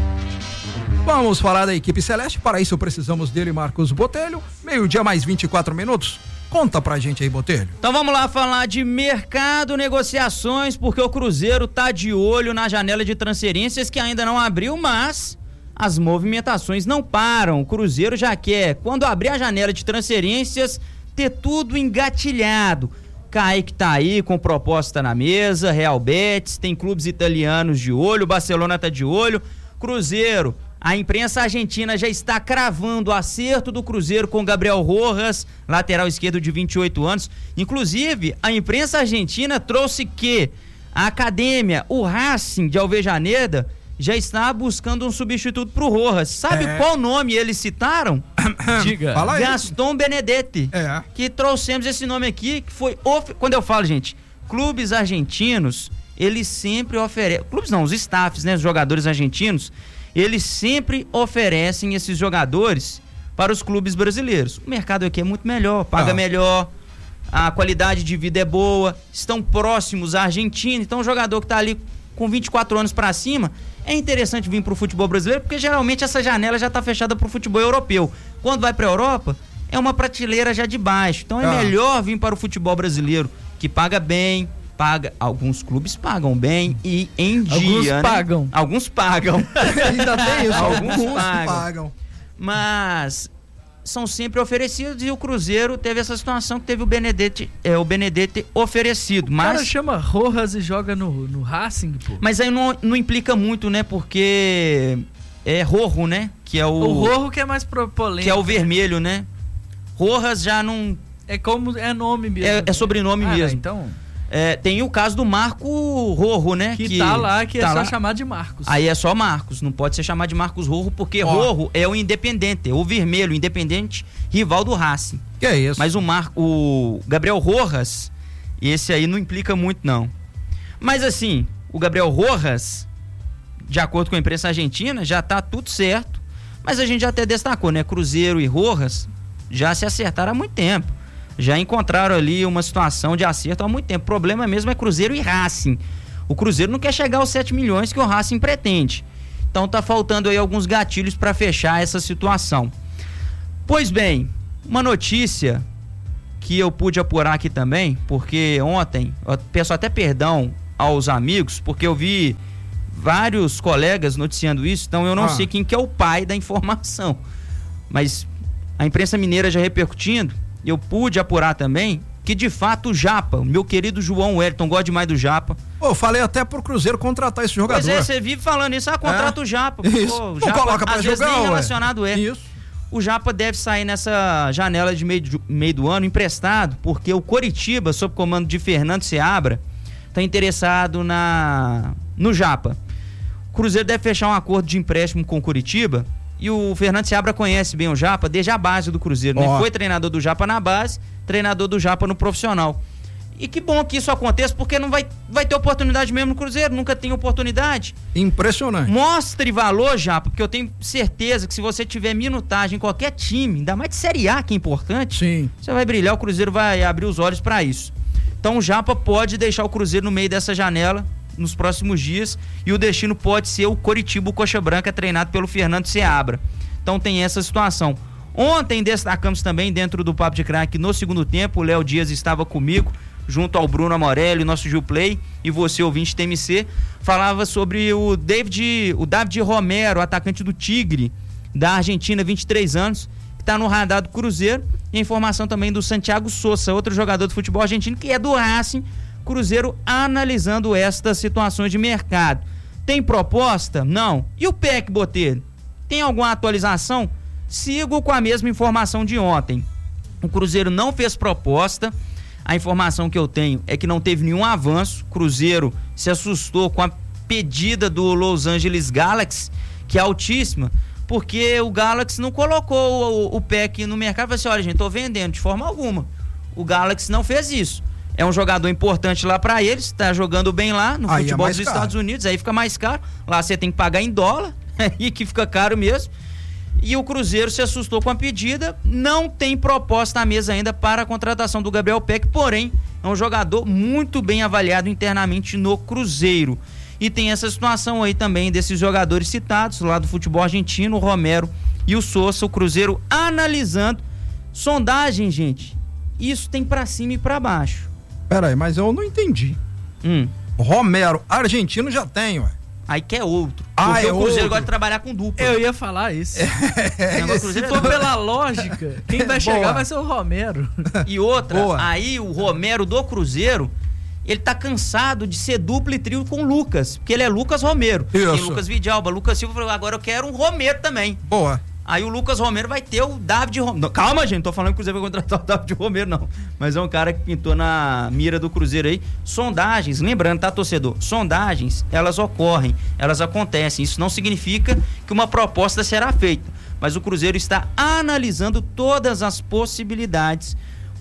S10: Vamos falar da equipe celeste, para isso precisamos dele, Marcos Botelho. 12:00 mais 24 minutos. Conta pra gente aí, Botelho.
S11: Então vamos lá falar de mercado, negociações, porque o Cruzeiro tá de olho na janela de transferências que ainda não abriu, mas as movimentações não param. O Cruzeiro já quer, quando abrir a janela de transferências, ter tudo engatilhado. Kaique tá aí com proposta na mesa, Real Betis, tem clubes italianos de olho, Barcelona tá de olho. Cruzeiro, a imprensa argentina já está cravando o acerto do Cruzeiro com Gabriel Rojas, lateral esquerdo de 28 anos. Inclusive, a imprensa argentina trouxe que a academia, o Racing de Alvejaneda, já está buscando um substituto para o Rojas. Sabe qual nome eles citaram?
S13: Diga.
S11: Gaston Benedetti. Que trouxemos esse nome aqui, que foi... Quando eu falo, gente, clubes argentinos, eles sempre oferecem... Clubes não, os staffs, né, os jogadores argentinos, eles sempre oferecem esses jogadores para os clubes brasileiros. O mercado aqui é muito melhor, paga melhor, a qualidade de vida é boa, estão próximos à Argentina, então o jogador que está ali com 24 anos para cima, é interessante vir para o futebol brasileiro, porque geralmente essa janela já está fechada para o futebol europeu. Quando vai para a Europa, é uma prateleira já de baixo, então é melhor vir para o futebol brasileiro, que paga bem, alguns clubes pagam bem e em dia, Alguns pagam.
S10: Ainda tem isso,
S11: alguns pagam. Mas são sempre oferecidos e o Cruzeiro teve essa situação que teve o Benedetti oferecido. Mas o
S13: cara chama Rojas e joga no Racing, pô.
S11: Mas aí não implica muito, né? Porque Rojo, né? Que é
S13: o Rojo que é mais polêmico.
S11: Que é o vermelho, né? Rojas já não...
S13: É nome mesmo.
S11: É sobrenome mesmo.
S13: Então...
S11: tem o caso do Marco Rojo, né?
S13: Que tá lá, que tá é só chamado de Marcos.
S11: Aí é só Marcos, não pode ser chamado de Marcos Rojo, porque Rojo é o Independente, o vermelho, o Independente, rival do Racing.
S10: Que é isso?
S11: Mas o Gabriel Rojas, esse aí não implica muito, não. Mas assim, o Gabriel Rojas, de acordo com a imprensa argentina, já tá tudo certo. Mas a gente já até destacou, né? Cruzeiro e Rojas já se acertaram há muito tempo. Já encontraram ali uma situação de acerto há muito tempo. O problema mesmo é Cruzeiro e Racing. O Cruzeiro não quer chegar aos 7 milhões que o Racing pretende. Então tá faltando aí alguns gatilhos para fechar essa situação. Pois bem, uma notícia que eu pude apurar aqui também, porque ontem, eu peço até perdão aos amigos, porque eu vi vários colegas noticiando isso, então eu não sei quem que é o pai da informação. Mas a imprensa mineira já repercutindo, eu pude apurar também que de fato o Japa, o meu querido João Wellington, gosta demais do Japa.
S10: Eu falei até pro Cruzeiro contratar esse jogador.
S11: Pois você vive falando isso, contrata o Japa.
S10: Isso.
S11: Pô, o
S10: Japa, não coloca pra
S11: às
S10: jogar,
S11: vezes nem relacionado
S10: Isso.
S11: O Japa deve sair nessa janela de meio do ano emprestado, porque o Coritiba, sob comando de Fernando Seabra, tá interessado no Japa. O Cruzeiro deve fechar um acordo de empréstimo com o Coritiba, e o Fernando Seabra conhece bem o Japa desde a base do Cruzeiro, né? Foi treinador do Japa na base, treinador do Japa no profissional. E que bom que isso aconteça, porque não vai ter oportunidade mesmo no Cruzeiro, nunca tem oportunidade.
S10: Impressionante.
S11: Mostre valor, Japa, porque eu tenho certeza que se você tiver minutagem em qualquer time, ainda mais de Série A, que é importante,
S10: sim,
S11: você vai brilhar, o Cruzeiro vai abrir os olhos para isso. Então o Japa pode deixar o Cruzeiro no meio dessa janela nos próximos dias, e o destino pode ser o Coritiba, o Coxa Branca, treinado pelo Fernando Seabra. Então tem essa situação. Ontem destacamos também dentro do Papo de Craque, no segundo tempo, o Léo Dias estava comigo, junto ao Bruno Amorelli, nosso Gil Play, e você, ouvinte TMC, falava sobre o David Romero, atacante do Tigre, da Argentina, 23 anos, que está no radar do Cruzeiro, e a informação também do Santiago Sousa, outro jogador de futebol argentino, que é do Racing. Cruzeiro analisando estas situações de mercado. Tem proposta? Não. E o PEC, Botelho? Tem alguma atualização? Sigo com a mesma informação de ontem. O Cruzeiro não fez proposta. A informação que eu tenho é que não teve nenhum avanço. O Cruzeiro se assustou com a pedida do Los Angeles Galaxy, que é altíssima, porque o Galaxy não colocou o PEC no mercado. Falei assim, olha, gente, tô vendendo de forma alguma. O Galaxy não fez isso. É um jogador importante lá pra eles, tá jogando bem lá no futebol dos Estados Unidos, aí fica mais caro. Lá você tem que pagar em dólar, aí que fica caro mesmo. E o Cruzeiro se assustou com a pedida, não tem proposta à mesa ainda para a contratação do Gabriel Peck, porém é um jogador muito bem avaliado internamente no Cruzeiro. E tem essa situação aí também desses jogadores citados lá do futebol argentino, o Romero e o Sousa, o Cruzeiro analisando. Sondagem, gente, isso tem pra cima e pra baixo.
S10: Peraí, mas eu não entendi. Romero, argentino já tem, ué.
S11: Aí que é outro. Porque o Cruzeiro gosta de trabalhar com dupla.
S13: Eu ia falar isso. Se for pela lógica, quem vai chegar vai ser o Romero.
S11: E outra, aí o Romero do Cruzeiro, ele tá cansado de ser dupla e trio com o Lucas, porque ele é Lucas Romero.
S10: Isso.
S11: Tem Lucas Vidalba, Lucas Silva falou, agora eu quero um Romero também.
S10: Boa.
S11: Aí o Lucas Romero vai ter o David Romero. Calma, gente, não tô falando que o Cruzeiro vai contratar o David Romero, não. Mas é um cara que pintou na mira do Cruzeiro aí. Sondagens, lembrando, tá, torcedor? Sondagens, elas ocorrem, elas acontecem. Isso não significa que uma proposta será feita. Mas o Cruzeiro está analisando todas as possibilidades,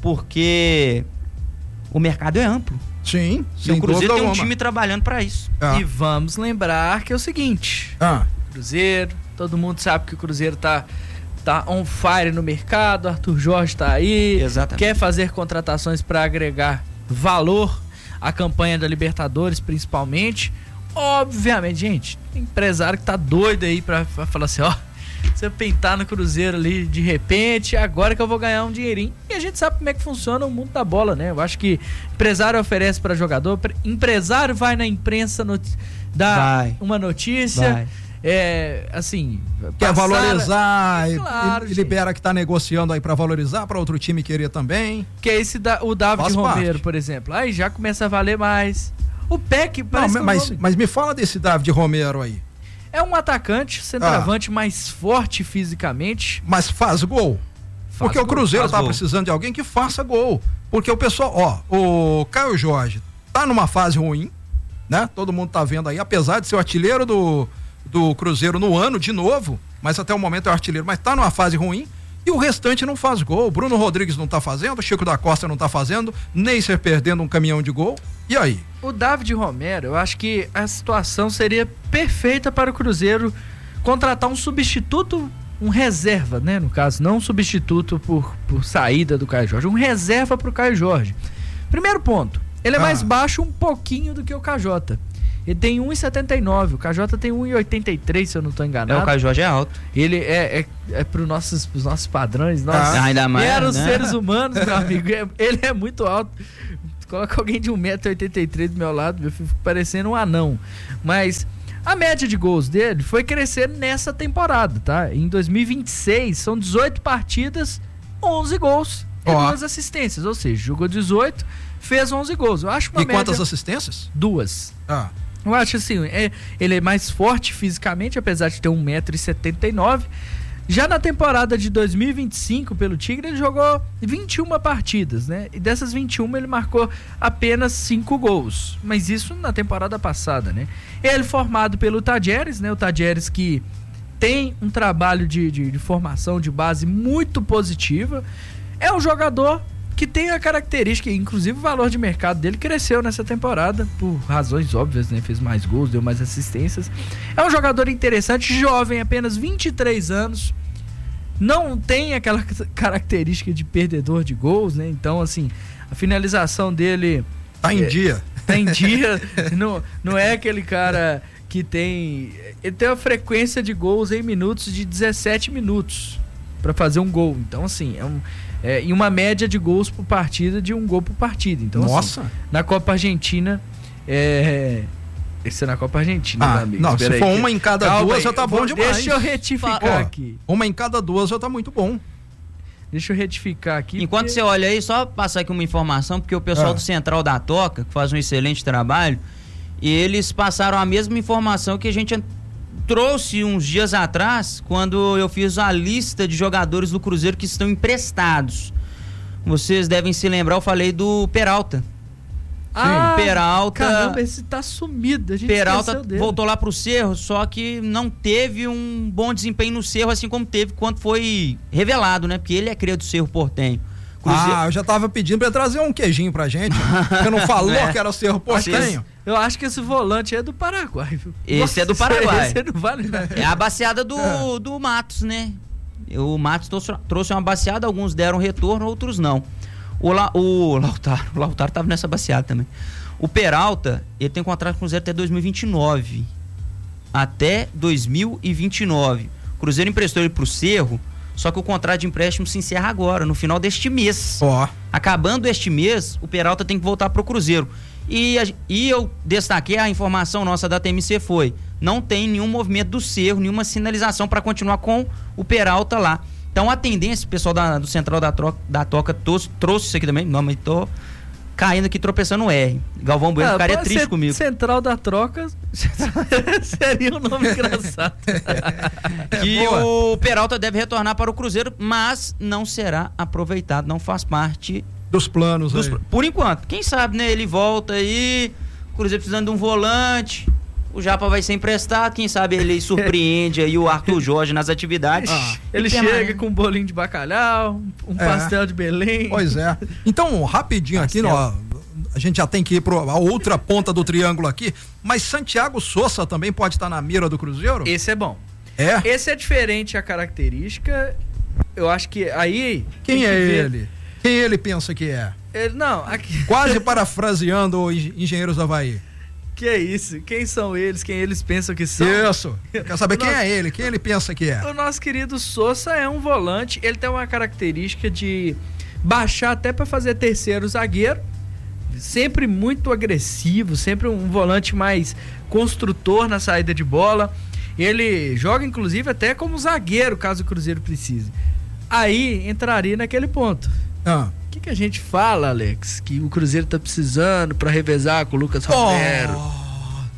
S11: porque o mercado é amplo.
S10: Sim,
S11: e o Cruzeiro tem um time trabalhando para isso.
S13: E vamos lembrar que é o seguinte: Cruzeiro, todo mundo sabe que o Cruzeiro tá on fire no mercado, Arthur Jorge tá aí, quer fazer contratações para agregar valor à campanha da Libertadores, principalmente. Obviamente, gente, tem empresário que tá doido aí pra falar assim, ó, se eu pintar no Cruzeiro ali de repente, agora que eu vou ganhar um dinheirinho. E a gente sabe como é que funciona o mundo da bola, né? Eu acho que empresário oferece para jogador, empresário vai na imprensa dar uma notícia. Assim,
S10: quer valorizar e libera que tá negociando aí pra valorizar, pra outro time querer também.
S13: Que é o David Romero, por exemplo. Aí já começa a valer mais. O PEC parece
S10: mas me fala desse David Romero aí.
S13: É um atacante, centroavante mais forte fisicamente.
S10: Mas faz gol. Porque o Cruzeiro tá precisando de alguém que faça gol. Porque o pessoal, o Caio Jorge tá numa fase ruim, né? Todo mundo tá vendo aí, apesar de ser o artilheiro do Cruzeiro no ano, de novo, mas até o momento é o artilheiro, mas tá numa fase ruim. E o restante não faz gol. Bruno Rodrigues não tá fazendo, Chico da Costa não tá fazendo, Neisser perdendo um caminhão de gol. E aí?
S13: O David Romero, eu acho que a situação seria perfeita para o Cruzeiro contratar um substituto, um reserva, né? No caso, não um substituto por saída do Caio Jorge, um reserva para o Caio Jorge. Primeiro ponto, ele é mais baixo um pouquinho do que o KJ. Ele tem 1,79, o KJ tem 1,83, se eu não estou enganado.
S11: O Caio Jorge é alto.
S13: Ele é para os nossos padrões,
S11: ainda mais,
S13: eram os
S11: né?
S13: seres humanos, meu amigo. Ele é muito alto. Coloca alguém de 1,83m do meu lado, eu fico parecendo um anão. Mas a média de gols dele foi crescer nessa temporada, tá? Em 2026, são 18 partidas, 11 gols e 2 assistências. Ou seja, jogou 18, fez 11 gols. Eu acho uma média...
S10: quantas assistências?
S13: 2. Eu acho assim, ele é mais forte fisicamente, apesar de ter 1,79m. Já na temporada de 2025, pelo Tigre, ele jogou 21 partidas, né? E dessas 21, ele marcou apenas 5 gols. Mas isso na temporada passada, né? Ele formado pelo Tadjeres, né? O Tadjeres que tem um trabalho de formação de base muito positiva. É um jogador que tem a característica, inclusive o valor de mercado dele cresceu nessa temporada, por razões óbvias, né? Fez mais gols, deu mais assistências. É um jogador interessante, jovem, apenas 23 anos, não tem aquela característica de perdedor de gols, né? Então, assim, a finalização dele...
S10: Tá em dia.
S13: Tá em dia, não é aquele cara que tem... Ele tem uma frequência de gols em minutos de 17 minutos para fazer um gol. Então, assim, e uma média de gols por partida de 1 gol por partida. Então,
S10: nossa!
S13: Assim, na Copa Argentina, esse é na Copa Argentina, meu amigo.
S10: Não, se for uma em cada 2 já tá bom demais.
S13: Deixa eu retificar aqui.
S10: Uma em cada 2 já tá muito bom.
S13: Deixa eu retificar aqui.
S11: Enquanto você olha aí, só passar aqui uma informação, porque o pessoal do Central da Toca, que faz um excelente trabalho, e eles passaram a mesma informação que a gente trouxe uns dias atrás, quando eu fiz a lista de jogadores do Cruzeiro que estão emprestados. Vocês devem se lembrar, eu falei do Peralta. Peralta.
S13: Caramba, esse tá sumido. A gente
S11: Peralta voltou lá pro Cerro, só que não teve um bom desempenho no Cerro, assim como teve quando foi revelado, né? Porque ele é cria do Cerro Portenho.
S10: Cruzeiro... eu já tava pedindo pra trazer um queijinho pra gente. Você não falou que era o Cerro Portenho?
S13: Eu acho que esse volante é do Paraguai, viu?
S11: Esse é do Paraguai.
S13: Esse não vale nada.
S11: É a baseada do Matos, né? O Matos trouxe uma baseada, alguns deram retorno, outros não. O Lautaro tava nessa baseada também. O Peralta, ele tem contrato com o Cruzeiro até 2029. Até 2029. O Cruzeiro emprestou ele pro Cerro, só que o contrato de empréstimo se encerra agora, no final deste mês. Acabando este mês, o Peralta tem que voltar pro Cruzeiro. E eu destaquei, a informação nossa da TMC foi: não tem nenhum movimento do Cerro, nenhuma sinalização para continuar com o Peralta lá. Então a tendência, o pessoal do Central da Toca trouxe isso aqui também. Não, mas tô caindo aqui, tropeçando no R. Galvão Bueno ficaria triste comigo.
S13: Central da Troca seria um nome engraçado.
S11: Que o Peralta deve retornar para o Cruzeiro, mas não será aproveitado, não faz parte
S10: dos planos aí.
S11: Por enquanto. Quem sabe, né? Ele volta aí, o Cruzeiro precisando de um volante, o Japa vai ser emprestado, quem sabe ele surpreende aí o Arthur Jorge nas atividades.
S13: Ele chega com um bolinho de bacalhau, um pastel de Belém.
S10: Pois é. Então, rapidinho aqui, a gente já tem que ir para a outra ponta do triângulo aqui, mas Santiago Sousa também pode estar na mira do Cruzeiro?
S13: Esse é bom. Esse é diferente a característica. Eu acho que aí...
S10: Quem é ele? Quem ele pensa que é? Quase parafraseando Engenheiros do Havaí.
S13: Que é isso? Quem são eles? Quem eles pensam que são?
S10: Isso. Quer saber quem é ele? Quem ele pensa que é?
S13: O nosso querido Sousa é um volante. Ele tem uma característica de baixar até para fazer terceiro zagueiro. Sempre muito agressivo, sempre um volante mais construtor na saída de bola. Ele joga, inclusive, até como zagueiro, caso o Cruzeiro precise. Aí entraria naquele ponto. O que a gente fala, Alex? Que o Cruzeiro tá precisando para revezar com o Lucas Romero.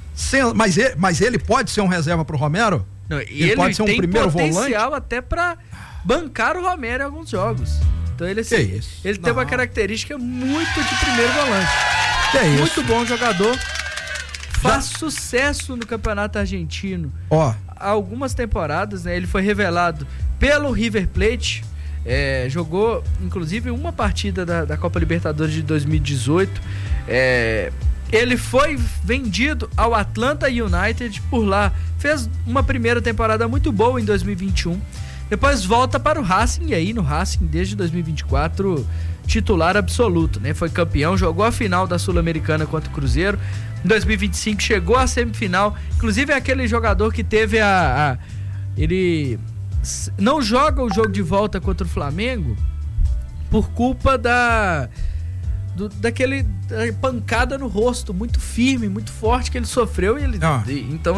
S10: Mas ele pode ser um reserva pro Romero?
S13: Não,
S10: ele pode ser um primeiro volante?
S13: Tem potencial até pra bancar o Romero em alguns jogos. Então ele tem uma característica muito de primeiro volante. Muito bom jogador. Faz sucesso no campeonato argentino. Há algumas temporadas, né? Ele foi revelado pelo River Plate. Jogou, inclusive, uma partida da Copa Libertadores de 2018. Ele foi vendido ao Atlanta United por lá. Fez uma primeira temporada muito boa em 2021. Depois volta para o Racing. E aí no Racing, desde 2024, titular absoluto, né? Foi campeão, jogou a final da Sul-Americana contra o Cruzeiro. Em 2025 chegou à semifinal. Inclusive é aquele jogador que teve ele não joga o jogo de volta contra o Flamengo por culpa daquele pancada no rosto muito firme, muito forte que ele sofreu. E ele, então